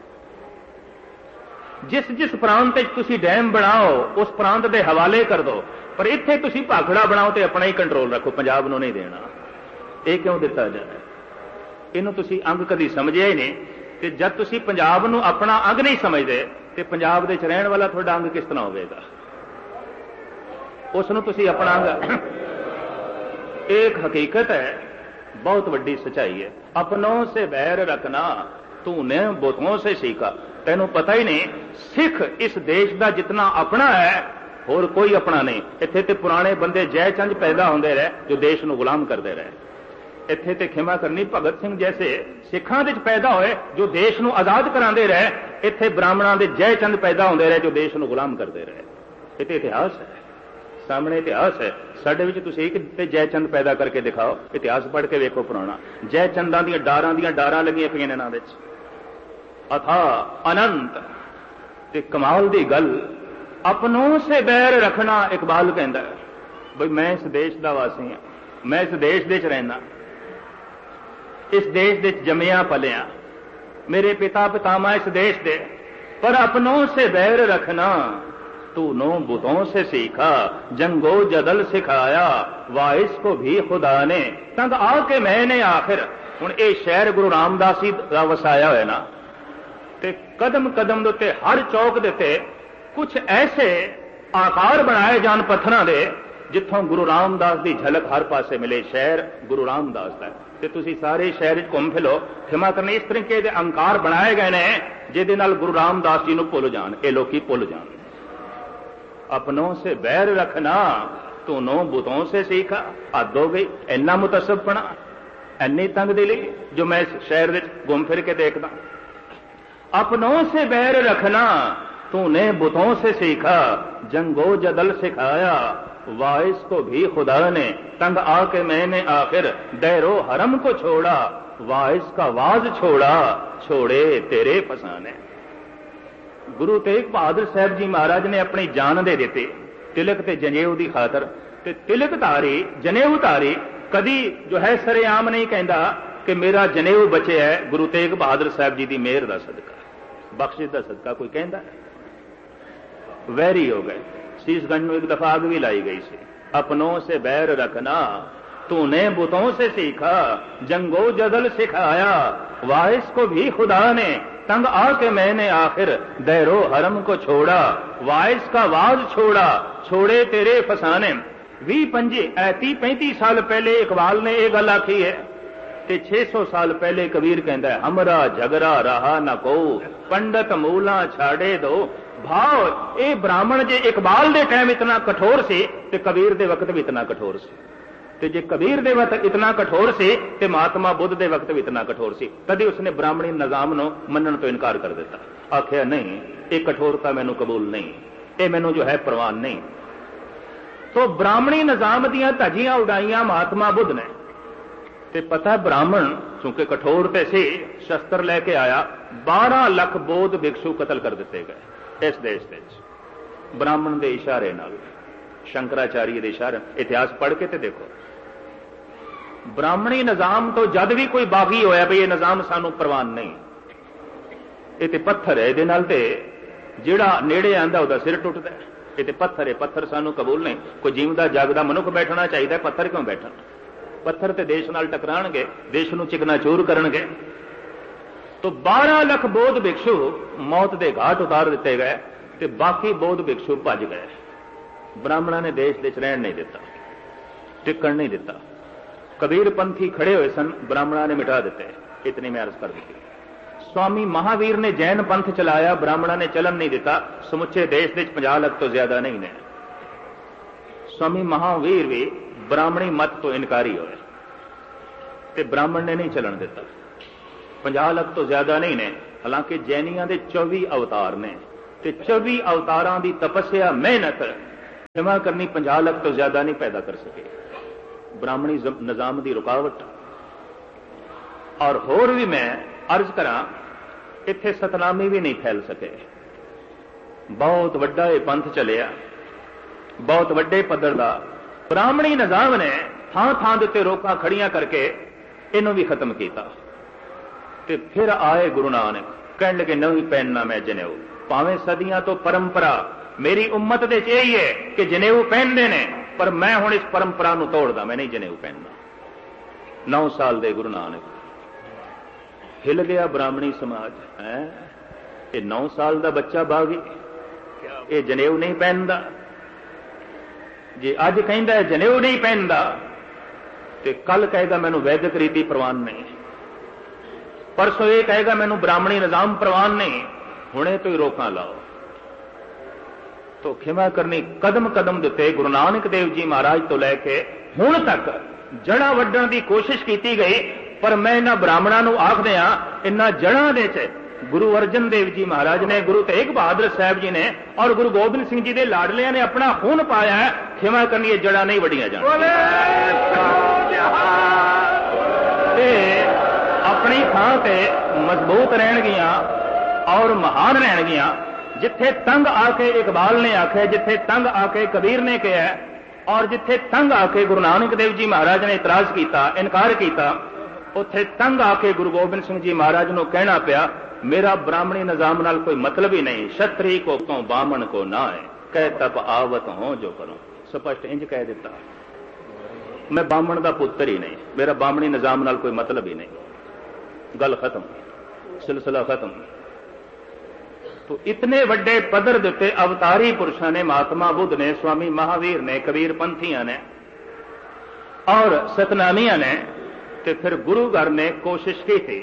ਜਿਸ ਪ੍ਰਾਂਤ ਵਿੱਚ ਤੁਸੀਂ ਡੈਮ ਬਣਾਓ ਉਸ ਪ੍ਰਾਂਤ ਦੇ ਹਵਾਲੇ ਕਰ ਦਿਓ, ਪਰ ਇੱਥੇ ਤੁਸੀਂ ਭਾਖੜਾ ਬਣਾਓ ਤੇ ਆਪਣਾ ਹੀ ਕੰਟਰੋਲ ਰੱਖੋ, ਪੰਜਾਬ ਨੂੰ ਨਹੀਂ ਦੇਣਾ। ਇਹ ਕਿਉਂ ਦਿੱਤਾ ਜਾਣਾ? ਇਹਨੂੰ ਤੁਸੀਂ ਅੰਗ ਕਦੀ ਸਮਝਿਆ ਹੀ ਨਹੀਂ। ਤੇ ਜਦ ਤੁਸੀਂ ਪੰਜਾਬ ਨੂੰ ਆਪਣਾ ਅੰਗ ਨਹੀਂ ਸਮਝਦੇ ਤੇ ਪੰਜਾਬ ਦੇ ਵਿੱਚ ਰਹਿਣ ਵਾਲਾ ਤੁਹਾਡਾ ਅੰਗ ਕਿਸ ਤਰ੍ਹਾਂ ਹੋਵੇਗਾ? ਉਸ ਨੂੰ ਤੁਸੀਂ ਆਪਣਾ ਅੰਗ। ਇਹ ਇੱਕ ਹਕੀਕਤ ਹੈ, बहुत वड्डी सच्चाई है। अपनों से बैर रखना तूने बुतों से सीखा। तैनू पता ही नहीं, सिख इस देश का जितना अपना है होर कोई अपना नहीं। इत्थे ते पुराने बंदे जय चंद पैदा होंदे रहे जो देश नू गुलाम करते रहे। इत्थे ते खिमा करनी भगत सिंह जैसे सिखां दे पैदा होए जो देश नू आजाद करांदे रहे। इत्थे ब्राह्मणां दे जय चंद पैदा होंदे रहे जो देश नू गुलाम करते रहे। इत्थे इतिहास है, सामने इतिहास है। साडे विच तुसीं एक ते जयचंद पैदा करके दिखाओ, इतिहास पढ़ के वेखो पुराना। जयचंदां दीयां डारां लगियां पईयां ने इन्हां विच, अथा अनंत। ते कमाल दी गल, अपनों से बैर रखना। इकबाल कहंदा है बई मैं इस देश दा वासी हां, मैं इस देश दे च रहना, इस देश दे जम्मिया पलिया, मेरे पिता पितामह इस देश दे, पर अपनों से बैर रखना तूनो बुतों से सीखा। जंगो जदल सिखाया वाइस को भी खुदा ने, तंग आके मैंने आखिर। हुण ये शहर गुरु रामदास जी दा वसाया होया ना, ते कदम कदम दे उत्ते हर चौक दे उत्ते कुछ ऐसे आकार बनाए जान पत्थरां दे जिथों गुरु रामदास की झलक हर पासे मिले। शहर गुरु रामदास का ते तुसीं सारे शहर घूम फिलो, खिमा करनी इस तरीके के अंकार बनाए गए ने जिहदे नाल गुरु रामदास जी नूं भुल जाण, ये लोकी भुल जाण। अपनों से बैर रखना तूनो बुतों से सीखा। हद हो गई, इन्ना मुतसबपना, इन्नी तंग दिली जो मैं इस शहर में घूम फिर के देखदा। अपनों से बैर रखना तूने बुतों से सीखा। जंगो जदल सिखाया वाइस को भी खुदा ने, तंग आके मैंने आखिर दैरो हरम को छोड़ा। वाइस का वाज छोड़ा, छोड़े तेरे फसाने। गुरु तेग बहादुर साहब जी महाराज ने अपनी जान दे दिते तिलक ते जनेऊ की खातर। ते तिलकधारी जनेऊधारी कदी जो है सरेआम नहीं कहता कि मेरा जनेऊ बचे है गुरु तेग बहादुर साहब जी की मेहर का सदका, बख्शिश का सदका। कोई कहता है? वैरी हो गए। शीशगंज में एक दफा आग भी लाई गई सी। अपनों से बैर रखना तूने बुतों से सीखा। जंगो जदल सिखाया वाइस को भी खुदा ने, तंग आके मैंने आखिर दैरो हरम को छोड़ा। वाइस का वाज छोड़ा, छोड़े तेरे फसाने। 20-25 साल पहले इकबाल ने यह गल आखी है ते 600 साल पहले कबीर कहता है हमरा झगड़ा रहा न को, पंडित मूला छाड़े दो। भाव ये ब्राह्मण जे इकबाल दे टाइम इतना कठोर से ते कबीर दे वक्त भी इतना कठोर से, ते जे कबीर दे वक्त इतना कठोर से ते महात्मा बुद्ध दे वक्त भी इतना कठोर से। कभी उसने ब्राह्मणी निजाम नो मनन तो इनकार कर दिता, आख्या नहीं ये कठोरता मैनू कबूल नहीं, ये मैनू जो है प्रवान नहीं। तो ब्राह्मणी निजाम दियां धजियां उड़ाइयां महात्मा बुद्ध ने। ते पता ब्राह्मण चूंकि कठोर ते से शस्त्र लेके आया, 12 लाख बौद्ध भिक्षु कतल कर दिते गए इस देश दे ब्राह्मण के इशारे नाल, शंकराचार्य के इशारे। इतिहास पढ़ के ते देखो। ब्राह्मणी निजाम तो जद भी कोई बागी होया भी ये निजाम सानू प्रवान नहीं, ये ते पत्थर है, इहदे नाल ते जिहड़ा नेड़े आंदा उहदा सिर टुटदा है। ये ते पत्थर है, पत्थर सानू कबूल नहीं। कोई जीवदा जागदा मनुख बैठना चाहिए, पत्थर क्यों बैठन? पत्थर ते देश नाल टकराणगे, देश नू चिकनाचूर करनगे। तो 12 लाख बौद्ध भिक्षु मौत के घाट उतार दिते गए ते बाकी बौद्ध भिक्षु भज गए। ब्राह्मणों ने देश दे रहन नहीं दिता, टिकण नहीं दिता। कबीर पंथी खड़े हुए सन, ब्राह्मणों ने मिटा दिते। इतनी मैं अर्ज कर दी। स्वामी महावीर ने जैन पंथ चलाया, ब्राह्मणों ने चलन नहीं दिता। समुचे देश दे 50 लाख तो ज्यादा नहीं ने। स्वामी महावीर भी ब्राह्मणी मत तो इनकारी होए ते ब्राह्मण ने नहीं चलन दिता। 50 लाख तो ज्यादा नहीं ने। हालांकि जैनियां दे 24 अवतार ने, ਤੇ 24 ਅਵਤਾਰਾਂ ਦੀ ਤਪੱਸਿਆ ਮਿਹਨਤ ਖਿਮਾ ਕਰਨੀ 50 ਲੱਖ ਤੋਂ ਜ਼ਿਆਦਾ ਨਹੀਂ ਪੈਦਾ ਕਰ ਸਕੇ। ਬ੍ਰਾਹਮਣੀ ਨਿਜ਼ਾਮ ਦੀ ਰੁਕਾਵਟ। ਔਰ ਹੋਰ ਵੀ ਮੈਂ ਅਰਜ਼ ਕਰਾਂ, ਇੱਥੇ ਸਤਨਾਮੀ ਵੀ ਨਹੀਂ ਫੈਲ ਸਕੇ। ਬਹੁਤ ਵੱਡਾ ਇਹ ਪੰਥ ਚੱਲਿਆ, ਬਹੁਤ ਵੱਡੇ ਪੱਧਰ ਦਾ। ਬ੍ਰਾਹਮਣੀ ਨਿਜ਼ਾਮ ਨੇ ਥਾਂ ਥਾਂ ਦੇ ਉੱਤੇ ਰੋਕਾਂ ਖੜੀਆਂ ਕਰਕੇ ਇਹਨੂੰ ਵੀ ਖਤਮ ਕੀਤਾ। ਤੇ ਫਿਰ ਆਏ ਗੁਰੂ ਨਾਨਕ, ਕਹਿਣ ਲੱਗੇ ਨਹੀਂ ਪਹਿਨਣਾ ਮੈਂ ਜਨੇਊ। ਭਾਵੇਂ ਸਦੀਆਂ ਤੋਂ ਪਰੰਪਰਾ ਮੇਰੀ ਉਮਤ ਦੇ ਚ ਇਹੀ ਹੈ ਕਿ ਜਨੇਊ ਪਹਿਨਦੇ ਨੇ, ਪਰ ਮੈਂ ਹੁਣ ਇਸ ਪਰੰਪਰਾ ਨੂੰ ਤੋੜਦਾ, ਮੈਂ ਨਹੀਂ ਜਨੇਊ ਪਹਿਨਣਾ। 9 ਸਾਲ ਦੇ ਗੁਰੂ ਨਾਨਕ। ਹਿੱਲ ਗਿਆ ਬ੍ਰਾਹਮਣੀ ਸਮਾਜ। ਇਹ 9 ਸਾਲ ਦਾ ਬੱਚਾ ਬਾਗੀ, ਇਹ ਜਨੇਊ ਨਹੀਂ ਪਹਿਨਦਾ। ਜੇ ਅੱਜ ਕਹਿੰਦਾ ਜਨੇਊ ਨਹੀਂ ਪਹਿਨਦਾ ਤੇ ਕੱਲ ਕਹੇਗਾ ਮੈਨੂੰ ਵੈਦਿਕ ਰੀਤੀ ਪ੍ਰਵਾਨ ਨਹੀਂ, ਪਰਸੋਂ ਇਹ ਕਹੇਗਾ ਮੈਨੂੰ ਬ੍ਰਾਹਮਣੀ ਨਿਜ਼ਾਮ ਪ੍ਰਵਾਨ ਨਹੀਂ। ਹੁਣੇ ਤੋਂ ਹੀ ਰੋਕਾਂ ਲਾਓ। ਤੋ ਖਿਮਾ ਕਰਨੀ ਕਦਮ ਕਦਮ ਦੇ ਉੱਤੇ ਗੁਰੂ ਨਾਨਕ ਦੇਵ ਜੀ ਮਹਾਰਾਜ ਤੋਂ ਲੈ ਕੇ ਹੁਣ ਤੱਕ ਜੜ੍ਹਾਂ ਵੱਢਣ ਦੀ ਕੋਸ਼ਿਸ਼ ਕੀਤੀ ਗਈ। ਪਰ ਮੈਂ ਇਹਨਾਂ ਬ੍ਰਾਹਮਣਾਂ ਨੂੰ ਆਖਦੇ ਹਾਂ, ਇਹਨਾਂ ਜੜ੍ਹਾਂ ਦੇ ਚ ਗੁਰੂ ਅਰਜਨ ਦੇਵ ਜੀ ਮਹਾਰਾਜ ਨੇ, ਗੁਰੂ ਤੇਗ ਬਹਾਦਰ ਸਾਹਿਬ ਜੀ ਨੇ ਔਰ ਗੁਰੂ ਗੋਬਿੰਦ ਸਿੰਘ ਜੀ ਦੇ ਲਾਡਲਿਆਂ ਨੇ ਆਪਣਾ ਖੂਨ ਪਾਇਆ ਹੈ। ਖਿਮਾ ਕਰਨੀ ਇਹ ਜੜ੍ਹਾਂ ਨਹੀਂ ਵੱਢੀਆਂ ਜਾਣ ਤੇ ਆਪਣੀ ਥਾਂ ਤੇ ਮਜ਼ਬੂਤ ਰਹਿਣਗੀਆਂ ਔਰ ਮਹਾਨ ਰਹਿਣਗੀਆਂ। ਜਿੱਥੇ ਤੰਗ ਆ ਕੇ ਇਕਬਾਲ ਨੇ ਆਖਿਆ, ਜਿੱਥੇ ਤੰਗ ਆ ਕੇ ਕਬੀਰ ਨੇ ਕਿਹਾ, ਔਰ ਜਿੱਥੇ ਤੰਗ ਆ ਕੇ ਗੁਰੂ ਨਾਨਕ ਦੇਵ ਜੀ ਮਹਾਰਾਜ ਨੇ ਇਤਰਾਜ਼ ਕੀਤਾ, ਇਨਕਾਰ ਕੀਤਾ, ਉੱਥੇ ਤੰਗ ਆ ਕੇ ਗੁਰੂ ਗੋਬਿੰਦ ਸਿੰਘ ਜੀ ਮਹਾਰਾਜ ਨੂੰ ਕਹਿਣਾ ਪਿਆ ਮੇਰਾ ਬ੍ਰਾਹਮਣੀ ਨਿਜ਼ਾਮ ਨਾਲ ਕੋਈ ਮਤਲਬ ਹੀ ਨਹੀਂ। ਛਤਰੀ ਕੋ ਤੋਂ ਬਾਮਣ ਕੋ ਨਾ ਹੈ, ਕਹਿ ਤਪ ਆਵਤ ਹੋ ਜੋ ਕਰੋ। ਸਪਸ਼ਟ ਇੰਜ ਕਹਿ ਦਿੱਤਾ, ਮੈਂ ਬਾਮਣ ਦਾ ਪੁੱਤਰ ਹੀ ਨਹੀਂ, ਮੇਰਾ ਬਾਮਣੀ ਨਿਜ਼ਾਮ ਨਾਲ ਕੋਈ ਮਤਲਬ ਹੀ ਨਹੀਂ। ਗੱਲ ਖਤਮ, ਸਿਲਸਿਲਾ ਖਤਮ। तो इतने ਵੱਡੇ ਪੱਧਰ ਦੇ ਉੱਤੇ ਅਵਤਾਰੀ ਪੁਰਸ਼ਾਂ ਨੇ, ਮਹਾਤਮਾ ਬੁੱਧ ਨੇ, ਸਵਾਮੀ ਮਹਾਵੀਰ ਨੇ, ਕਬੀਰ ਪੰਥੀਆਂ ਨੇ ਔਰ ਸਤਨਾਮੀਆਂ ਨੇ, ਤੇ ਫਿਰ ਗੁਰੂ ਘਰ ਨੇ ਕੋਸ਼ਿਸ਼ ਕੀਤੀ।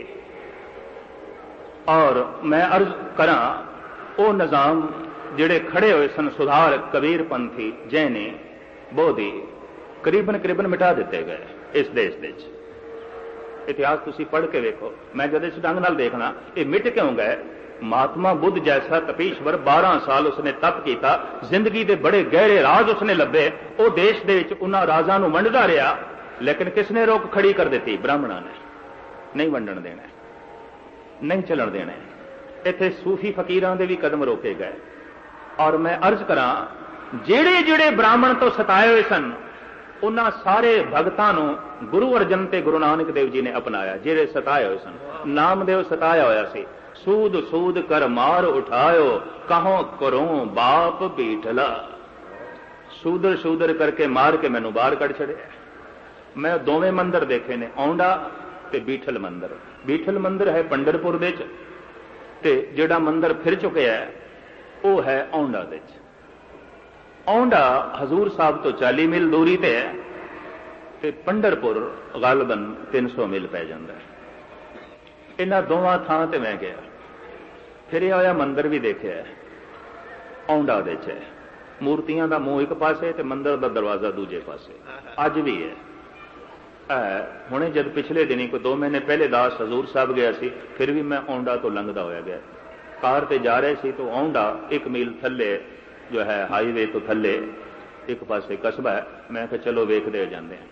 ਔਰ ਮੈਂ ਅਰਜ਼ ਕਰਾਂ, ਉਹ ਨਿਜ਼ਾਮ ਜਿਹੜੇ ਖੜੇ ਹੋਏ ਸਨ ਸੁਧਾਰ ਕਬੀਰ ਪੰਥੀ, ਜੈਨੀ, ਬੋਧੀ, ਕਰੀਬਨ ਮਿਟਾ ਦਿੱਤੇ ਗਏ ਇਸ ਦੇਸ਼ ਦੇ ਵਿੱਚ। ਇਤਿਹਾਸ ਤੁਸੀਂ ਪੜ੍ਹ ਕੇ ਵੇਖੋ। ਮੈਂ ਜਦ ਇਸ ਢੰਗ ਨਾਲ ਦੇਖਣਾ ਇਹ ਮਿਟ ਕਿਉਂ ਗਏ। महात्मा बुद्ध जैसा तपीश्वर 12 साल उसने तप किया, जिंदगी के बड़े गहरे राज उसने लभे, वो देश के उन्होंने राजा नूं वंडदा रहा, लेकिन किसने रोक खड़ी कर दी? ब्राह्मणों ने। नहीं वंडन देना, नहीं चलन देना। इत्थे सूफी फकीरां दे भी कदम रोके गए। और मैं अर्ज करा, जेड़े जेड़े ब्राह्मण तो सताए हुए सन उन्हां सारे भगतां नूं गुरु अर्जन ते गुरु नानक देव जी ने अपनाया। जेड़े सताए हुए सन, नामदेव सताया होया सी, सूद सूद कर मार उठायो, कहो करो बाप बीठला। सूदर सूदर करके मार के मैनू बाहर कढ़ छड़िया। मैं दोवें मंदिर देखे ने, औंडा ते बीठल मंदिर। बीठल मंदिर है पंडरपुर दे च, ते जिहड़ा मंदिर फिर चुके है वो है औंडा दे च। औंडा हजूर साहब तो 40 मील दूरी ते है, ते पंडरपुर गालबन 300 मील पै जांदा है। इन्हां दोवां थां ते मैं गया, फिर होया मंदिर भी देखिया। औंडा दे च मूर्तियां दा मूंह एक पासे ते मंदिर दा दरवाजा दूजे पासे, अज भी है। हुणे जब पिछले दिनी कोई 2 महीने पहले दास हजूर साहब गया सी, फिर भी मैं औंडा तो लंघदा होया गया। कार ते जा रहे सी तो औंडा 1 मील थल्ले जो है हाईवे तो थल्ले एक पासे कस्बा है। मैं कहा चलो वेखदे जांदे हैं।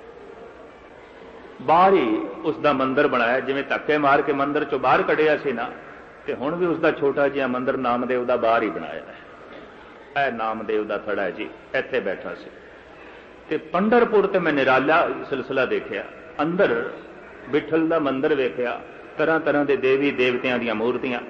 बाहर ही उसका मंदिर बनाया, जिवें धक्के मार के मंदिर चो बाहर कढ़िया सी ना, ते हुण भी उसका छोटा जिहा मंदिर नामदेव का बाहर ही बनाया है। यह नामदेव का थड़ा है जी, इत्थे बैठा सी। ते पंडरपुर ते मैं निराला सिलसिला देखिया। अंदर बिठल का मंदिर वेखिया, तरह तरह के देवी देवतियां दी मूर्तियां।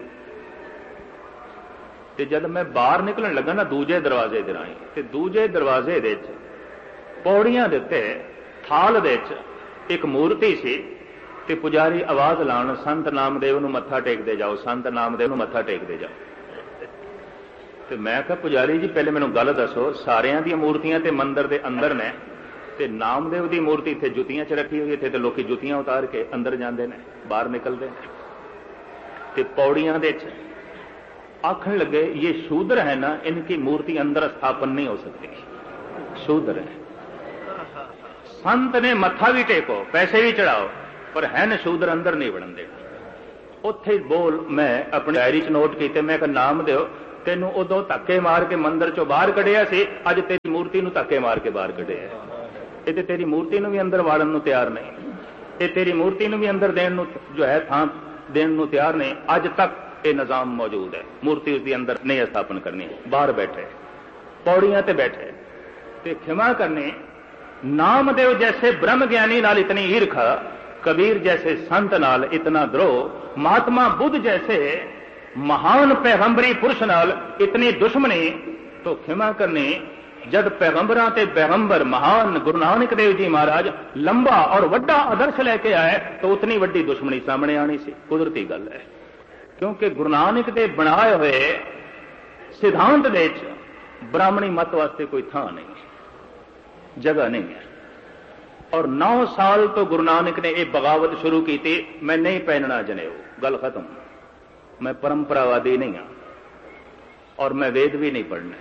ते जब मैं बाहर निकलन लगा ना दूजे दरवाजे दे राही, ते दूजे दरवाजे दे पौड़ियां दे उत्ते थाल दे एक मूर्ति सी, ते पुजारी आवाज लाण, संत नामदेव नूं मत्था टेकदे जाओ, संत नामदेव नूं मत्था टेकदे जाओ। ते मैं कहा पुजारी जी पहले मैनूं गल दसो, सारियां दी मूर्तियां ते मंदिर दे अंदर ने, ते नामदेव दी मूर्ति इत्थे जुतियां च रखी हुई, इत्थे ते लोकी जुतियां उतार के अंदर जांदे ने, बाहर निकलदे ने। ते पौड़ियां दे आखण लगे ये शूद्र है ना, इनकी मूर्ति अंदर स्थापन नहीं हो सकती, शूद्र है। संत ने मत्था भी टेको, पैसे भी चढ़ाओ, पर है न शूद्र अंदर नहीं बढ़न देना। उत्थे बोल मैं अपनी डायरी च नोट किए, मैं कहा नाम दो ਤੈਨੂੰ ਉਦੋਂ ਧੱਕੇ ਮਾਰ ਕੇ ਮੰਦਰ ਚੋਂ ਬਾਹਰ ਕੱਢਿਆ ਸੀ, ਅੱਜ ਤੇਰੀ ਮੂਰਤੀ ਨੂੰ ਧੱਕੇ ਮਾਰ ਕੇ ਬਾਹਰ ਕੱਢਿਆ। ਇਹ ਤੇ ਤੇਰੀ ਮੂਰਤੀ ਨੂੰ ਵੀ ਅੰਦਰ ਵਾੜਨ ਨੂੰ ਤਿਆਰ ਨਹੀਂ, ਇਹ ਤੇਰੀ ਮੂਰਤੀ ਨੂੰ ਵੀ ਅੰਦਰ ਦੇਣ ਨੂੰ ਜੋ ਹੈ ਥਾਂ ਦੇਣ ਨੂੰ ਤਿਆਰ ਨਹੀਂ। ਅੱਜ ਤੱਕ ਇਹ ਨਿਜ਼ਾਮ ਮੌਜੂਦ ਹੈ। ਮੂਰਤੀ ਉਸ ਦੇ ਅੰਦਰ ਨਹੀਂ ਸਥਾਪਨ ਕਰਨੀ, ਬਾਹਰ ਬੈਠੇ ਪੌੜੀਆਂ ਤੇ ਬੈਠੇ। ਤੇ ਖਿਮਾ ਕਰਨੀ, ਨਾਮदेव जैसे ब्रह्म ज्ञानी नाल इतनी ईर्खा, कबीर जैसे संत नाल इतना द्रोह, महात्मा बुद्ध जैसे महान पैगंबरी पुरुष नाल इतनी दुश्मनी, तो खिमा करनी जब पैगंबरां ते पैगंबर महान गुरु नानक देव जी महाराज लंबा और वड्डा आदर्श लैके आए तो उतनी वड्डी दुश्मनी सामने आनी सी। कुदरती गल है, क्योंकि गुरु नानक दे बनाए हुए सिद्धांत दे ब्राह्मणी मत वास्ते कोई थां नहीं, जगह नहीं है। और 9 साल तो गुरु नानक ने यह बगावत शुरू की थी, मैं नहीं पहनना जनेऊ, गल खत्म। मैं परंपरावादी नहीं हाँ और मैं वेद भी नहीं पढ़ना।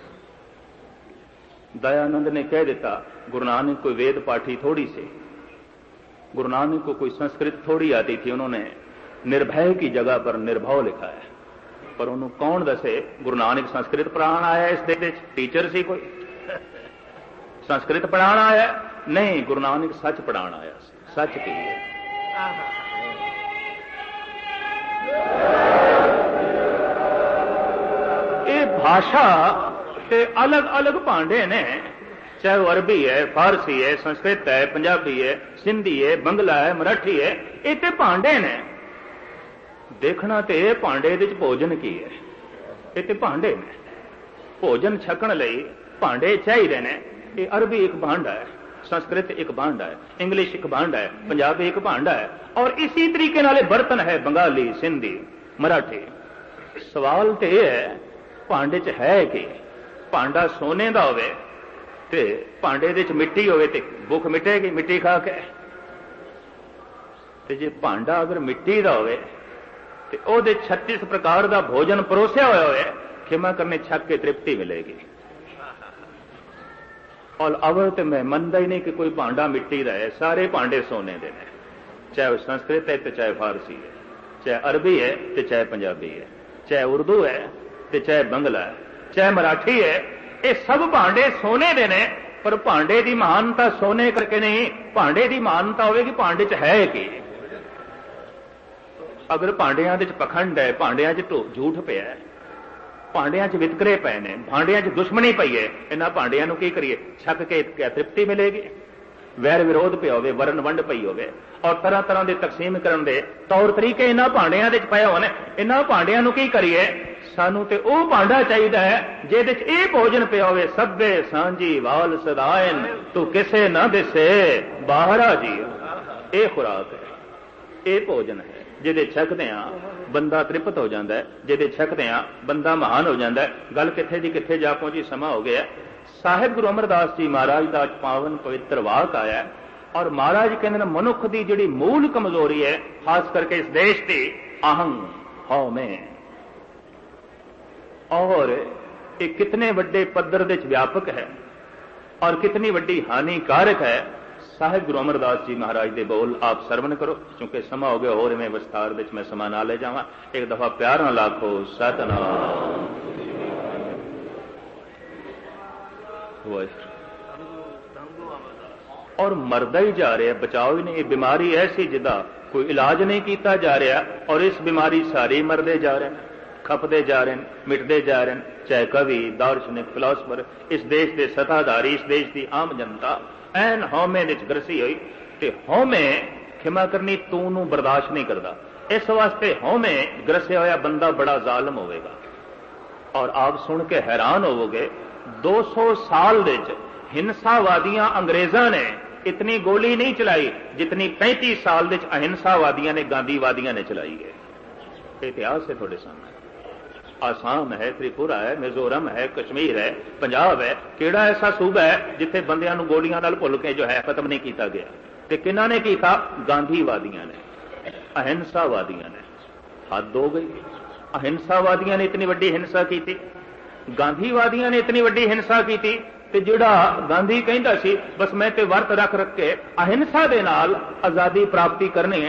दयानंद ने कह दिता गुरु नानक कोई वेद पाठी थोड़ी से, गुरु नानक को कोई संस्कृत थोड़ी आती थी। उन्होंने निर्भय की जगह पर निर्भव लिखा है, पर उन्होंने कौन दसे गुरु नानक संस्कृत पढ़ाना आया इस देश में? टीचर सी कोई संस्कृत पढ़ाना आया? नहीं, गुरु नानक सच पढ़ाना आया, सच की है। ये भाषा के अलग अलग भांडे ने, चाहे वो अरबी है, फारसी है, संस्कृत है, पंजाबी है, सिंधी है, बंगला है, मराठी है, ये तो भांडे ने। देखना तो यह भांडे दे भोजन की है, ये तो भांडे ने। भोजन छकण लई भांडे चाहिए ने। ये अरबी एक भांडा है, संस्कृत एक भांडा है, इंग्लिश एक भांडा है, पंजाबी एक भांडा है, और इसी तरीके नाले बर्तन है बंगाली, सिंधी, मराठी। सवाल तो यह है भांडे च है कि भांडा सोने का होवे ते भांडे दे च मिट्टी होवे ते भुख मिटेगी मिट्टी खा के? ते जे भांडा अगर मिट्टी का होवे ते ओदे 36 प्रकार का भोजन परोसिया होया होवे, खिमा करने छक के तृप्ति मिलेगी। और अवल तो मैं मनता ही नहीं कि कोई भांडा मिट्टी का है, सारे भांडे सोने के हैं, चाहे संस्कृत है तो चाहे फारसी है, चाहे अरबी है तो चाहे पंजाबी है, चाहे उर्दू है तो चाहे बंगला है, चाहे मराठी है, ये सब भांडे सोने के ने। पर भांडे की महानता सोने करके नहीं, भांडे की महानता होगी भांडे च है कि। अगर भांडिया पखंड है, भांडिया झूठ पिया है, भांडिया च वितकरे पे ने, भांडिया च दुश्मनी पई है, इन्हां भांडिया नूं की करिए? छक के क्या तृप्ति मिलेगी? वैर विरोध पिया होवे, वरण वंड पई होवे, और तरह तरह के तकसीम करन दे तौर तरीके इन्हां भांडिया दे पए होने। इन्हां भांडिया नूं की करिए? सानू ते ओ भांडा चाहिए है जिहदे च इह भोजन पिया होवे, सभे सांझी वाल सदायन, तू किसे ना दिसे बाहरा जी। ये खुराक है, ये भोजन है जिहदे छकदे आ बंदा तृप्त हो जाता है, जिहदे छकदे आ बंदा महान हो जाता है। गल किथे दी किथे जा पहुंची, समा हो गया। साहिब गुरु अमरदास जी महाराज का पावन पवित्र वाक आया, और महाराज कहते मनुख की जिहड़ी मूल कमजोरी है, खास करके इस देश की, अहं हौ में, और ये कितने वड्डे पद्धर दे व्यापक है और कितनी वड्डी हानिकारक है। साहिब गुरु अमरदास जी महाराज के बोल आप सरवण करो, क्योंकि समा हो गया होर में विस्तार में मैं समा ना ले जावा। एक दफा प्यार ना लाखो सतनाम। और मरदा ही जा रहा, बचाओ ही नहीं। ये बीमारी ऐसी जिदा कोई इलाज नहीं किया जा रहा, और इस बीमारी सारे मरदे जा रहे हैं, खपते जा रहे हैं, मिटते जा रहे हैं। चाहे कवि, दार्शनिक, फिलोसफर, इस देश के सत्ताधारी, इस देश की आम जनता ऐन हौमे विच ग्रसी हुई। ते हौमे खिमा करनी तू नूं बर्दाश्त नहीं करता। इस वास्ते हौमे ग्रसिया होया बंदा बड़ा जालिम होवेगा। और आप सुन के हैरान होवोगे, 200 साल विच हिंसावादियां अंग्रेजां ने इतनी गोली नहीं चलाई जितनी 35 साल विच अहिंसावादियां ने, गांधीवादियां ने चलाई है। इतिहास है थोड़े सामने। आसाम है, त्रिपुरा है, मिजोरम है, कश्मीर है, पंजाब है, केड़ा ऐसा सूबा है जिथे बंदियां नूं गोलियां नाल भुल के जो है खत्म नहीं किया गया? ते किन्हां ने कीता? गांधीवादियां ने, अहिंसावादियां ने। हद हो गई। अहिंसावादियां ने इतनी वड्डी हिंसा की, गांधीवादियां ने इतनी वड्डी हिंसा की, ते जिहड़ा गांधी कहंदा सी बस मैं ते वर्त रख रख के अहिंसा दे नाल आजादी प्राप्ति करनी है,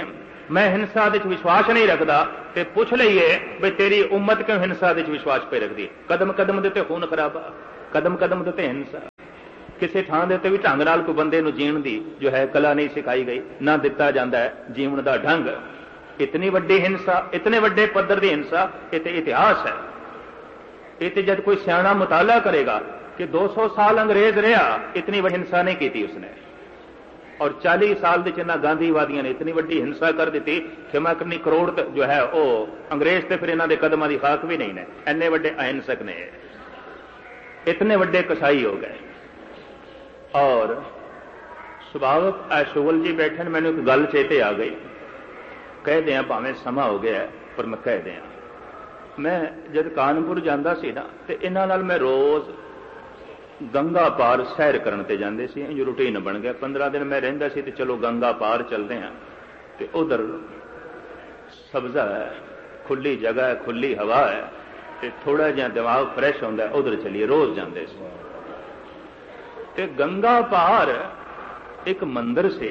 मैं हिंसा दे विश्वास नहीं रखता, तो पुछ लईए भी तेरी उम्मत क्यों हिंसा दे विश्वास पे रखती है। कदम कदम दे उत्ते खून खराबा, कदम कदम दे उत्ते हिंसा, किसी थां दे उत्ते भी ढंग नाल कोई बंदे नूं जीण दी जो है कला नहीं सिखाई गई, ना दिता जाता है जीवन का ढंग। इतनी वड्डी हिंसा, इतने वड्डे पद्धर की हिंसा, ये तो इतिहास है। ये तो जब कोई सियाणा मुताला करेगा कि 200 साल अंग्रेज रहा, इतनी बड़ी हिंसा नहीं की उसने, और 40 साल के चिन्ह गांधीवादियों ने इतनी वड्डी हिंसा कर दी कि मैं कितनी करोड़ जो है वो अंग्रेज तो फिर इन्हों के कदमों की खाक भी नहीं ने, इन्ने वड्डे अहिंसक ने, इतने वड्डे कसाई हो गए। और सुभावक शुगल जी बैठे, मैंने एक गल चेते आ गई, कह दें भावें समा हो गया पर मैं कह दें, मैं जब कानपुर जाता सी ना तो इन्हां नाल मैं रोज़ गंगा पार सैर करन ते जांदे सी, इंज रूटीन बन गया। 15 दिन मैं रहिंदा सी ते चलो गंगा पार चलते हैं, तो उधर सब्जा है, खुली जगह है, खुली हवा है, तो थोड़ा जिहा दिमाग फ्रैश होंदा है, उधर चलिए रोज़ जांदे सी। ते गंगा पार एक मंदिर से,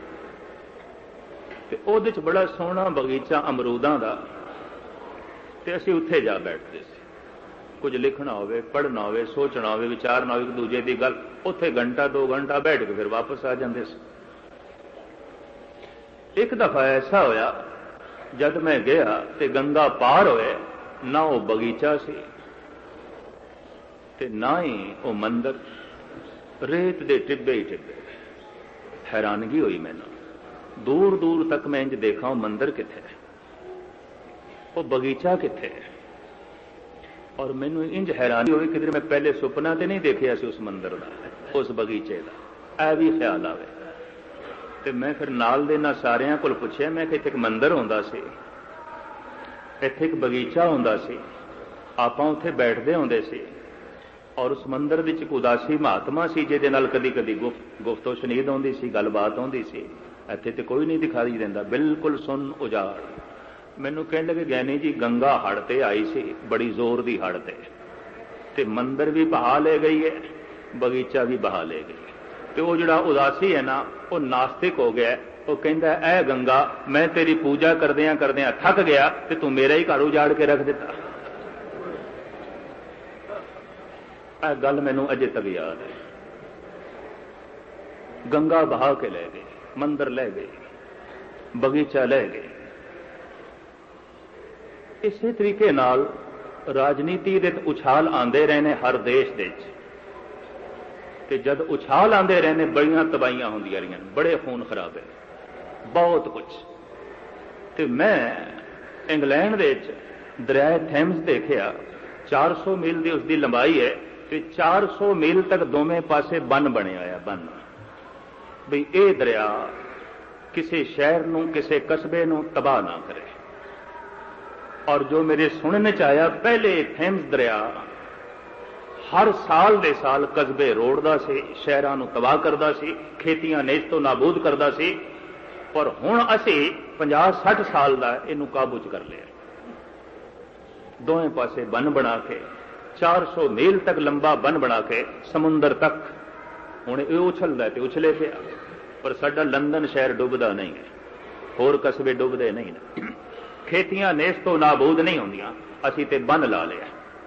ते ओहदे च बड़ा सोहना बगीचा अमरूदां दा, ते असीं उत्थे जा बैठते सी। कुछ लिखना होवे, पढ़ना होवे, सोचना होवे, विचारना होवे, एक दूजे की गल, उत्थे घंटा 2 घंटा बैठ के फिर वापस आ जाते सी। एक दफा ऐसा होया जब मैं गया ते गंगा पार होए, ना वो बगीचा सी ते ना ही वो मंदिर, रेत दे टिब्बे ही टिब्बे। हैरानगी हुई मैनू, दूर दूर तक मैं इंज देखा वो मंदिर किथे, वो बगीचा किथे, और मैनू इंज हैरानी हुई कि मैं पहले सुपना तो नहीं देखा सी उस मंदिर का, उस बगीचे का, ऐ भी ख्याल आवे। तो मैं फिर नाल दे ना सारियां कोल पुछया, मैं कि इत्थे एक मंदिर हुंदा सी, इत्थे एक बगीचा हुंदा सी, आपां उत्थे बैठदे हुंदे सी, और उस मंदिर विच एक उदासी महात्मा सी जिहदे नाल कदी कदी गुफ्तो शनीद आउंदी सी, गलबात आउंदी सी। इत्थे ते कोई नहीं दिखाई देंदा, बिल्कुल सुन उजाड़। मैनू कहण लगे ज्ञानी जी गंगा हड़ ते आई सी, बड़ी जोर दी हड़ ते मंदिर भी बहा ले गई है, बगीचा भी बहा ले गई। तो वो जिहड़ा उदासी है ना, वो नास्तिक हो गया। वो कहंदा ऐ गंगा, मैं तेरी पूजा करदियां करदियां थक गया ते तू मेरा ही घर उजाड़ के रख दिता। ऐ गल मैनू अजे तक याद है। गंगा बहा के ले गई, मंदिर ले गई, बगीचा ले गई। इसी तरीके नाल राजनीति दे उछाल आंदे रहने हर देश दे, ते जद उछाल आंदे रहने बड़ियां तबाहियां होंदियां रहियां, बड़े खून खराबे, बहुत कुछ। ते मैं इंग्लैंड दे दरियाए थैम्स देखिया, 400 मील की उसकी लंबाई है, तो 400 मील तक दोवें पासे बन बनया है, बन भी ये दरिया किसी शहर नूं, किसी कस्बे नूं तबाह ना करे। और जो मेरे सुनने च आया, पहले थैम्स दरिया हर साल दे साल कस्बे रोड़दा सी, शहरां नूं तबाह करदा सी, खेतियां नेस्तों नाबूद करदा सी, पर हुण असीं 50-60 साल दा इहनूं काबू च कर लिया। दोवें पासे बन बना के 400 मील तक लंबा बन बना के समुंदर तक हुण ये उछलदा ते उछले पिया, पर साडा लंदन शहर डुबदा नहीं है, होर कस्बे डुबदे नहीं ने, खेतियां नेस्तों नाबूद नहीं होंदियां, असीं ते बन ला लिया।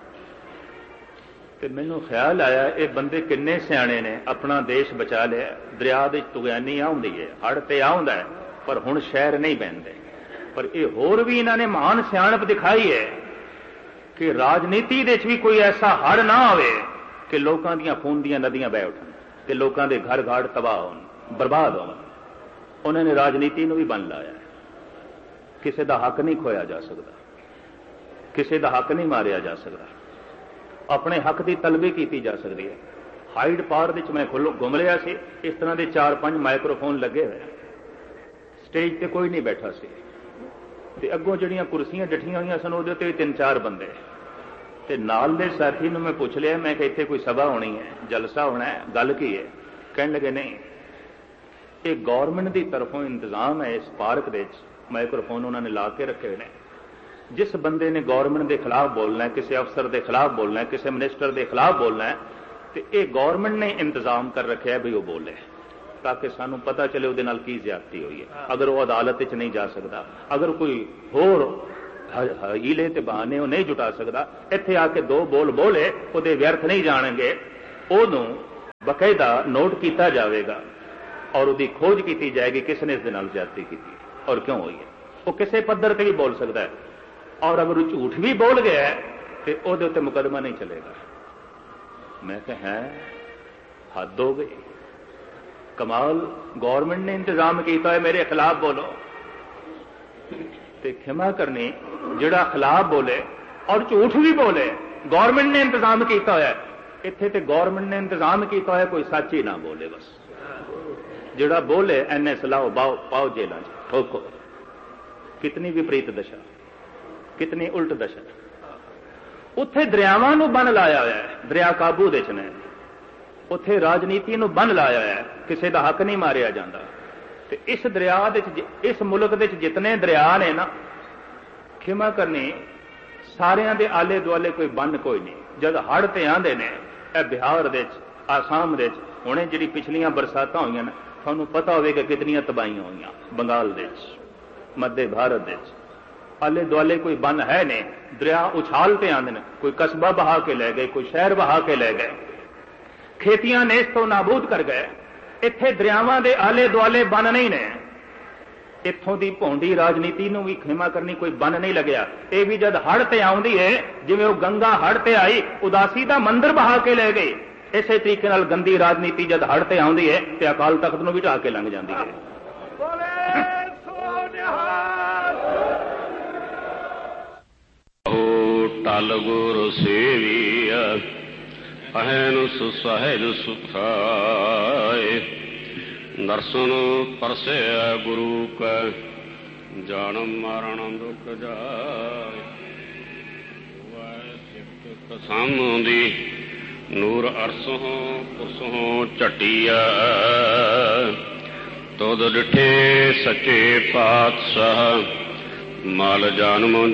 ते मैनूं ख्याल आया ये बंदे किन्ने सियाणे ने, अपना देश बचा लिया। दरिया दे तुगयानी आउंदी है, हड़ ते आउंदा है, पर हुण शहर नहीं बहंदे। पर ये होर भी इन्हां ने महान सियाणप दिखाई है कि राजनीति दे भी कोई ऐसा हड़ ना आवे कि लोकां दियां खून दियां नदियां बह उठन ते लोकां दे घर घाड़ तबाह होण, बर्बाद होण। उन्होंने राजनीति नूं भी बन लाया। किसी का हक नहीं खोया जा सकता, किसी का हक नहीं मारिया जा सकता, अपने हक की तलबी की जा सकती है। हाइड पार्क मैं घुम लिया सी, इस तरह के 4-5 माइक्रोफोन लगे हुए, स्टेज ते कोई नहीं बैठा सी, ते अगों जड़ियां कुर्सियां डठियां हुई सन, उहदे ते 3-4 बंदे, ते नाल दे साथी नूं मैं पुछ लिया, मैं कि इत्थे कोई सभा होनी है, जलसा होना है, गल की है? कहने लगे नहीं, ये गौरमेंट की तरफों इंतजाम है। इस पार्क दे माइक्रोफोन उन्होंने ला के रखे हुए हैं। जिस बंदे ने गौरमेंट के खिलाफ बोलना है, किसी अफसर के खिलाफ बोलना है, किसी मिनिस्टर के खिलाफ बोलना है, तो ये गौरमेंट ने इंतजाम कर रखे है भी वो बोले। ताकि सानू पता चले उहदे नाल की ज्यादती हुई है। अगर वह अदालत च नहीं जा सकता, अगर कोई होर हीले ते बहाने वो नहीं जुटा सकता, इत्थे आके दो बोल बोले उहदे व्यर्थ नहीं जाणगे, उहनूं बकायदा नोट किया जाएगा और उसकी खोज की जाएगी किसने इस दे नाल ज्यादती की और क्यों हुई है। वो किसी पद्धर से भी बोल सकता है, और अगर वो झूठ भी बोल गया तो उहदे उत्ते मुकदमा नहीं चलेगा। मैं कहा है हद हो गई, कमाल, गवर्नमेंट ने इंतजाम किया है मेरे खिलाफ बोलो। ते क्षमा करनी, जिहड़ा खिलाफ बोले और झूठ भी बोले, गवर्नमेंट ने इंतजाम किया है। इत्थे ते गवर्नमेंट ने इंतजाम किया है, कोई सच ही ना बोले, बस जिहड़ा बोले एने सलाह पाओ जेलों च ठोको। कितनी विपरीत दशा, कितनी उल्ट दशा। उत्थे दरियावां नूं बन लाया होया है, दरिया काबू दे च ने। उत्थे राजनीति नूं बन लाया है, किसी का हक नहीं मारिया जाता। ते इस दरिया दे इस मुल्क दे जितने दरिया ने ना, क्षमा करनी, सारियां दे आले दुआले कोई बन कोई नहीं। जद हड़ ते आंदे ने बिहार दे आसाम दे हुणे जिहड़ी पिछलियां बरसातां होईयां ने, तुहानूं पता होवेगा कितनियां तबाहियां होईयां बंगाल दे मध्य भारत दे आले दुआले कोई बन है नहीं। दरिया उछालते आंदे ने, कोई कस्बा बहा के ले गए, कोई शहर बहा के ले गए, खेतियां ने इस तो नाबूद कर गए। इत्थे दरियावां दे आले दुआले बन नहीं ने। इत्थों दी भौंडी राजनीति नूं भी खेमा करनी कोई बन नहीं लग्या। ये भी जद हड़ ते आउंदी है, जिवें वो गंगा हड़ ते आई उदासी दा मंदिर बहा के ले गई, इसे तरीके नाल गंदी राजनीति जद हड़ ते आउंदी है ते अकाल तख्त नूं भी ढा के लंघ जांदी है। टल गुर सेविया अहन सुसहज सुखाए, दर्शन परसे गुरु का जानम मरण दुख जाए। कसमदी नूर अरसों पुरसों चटिया, तुद डिठे सच्चे पातशाह माल जानम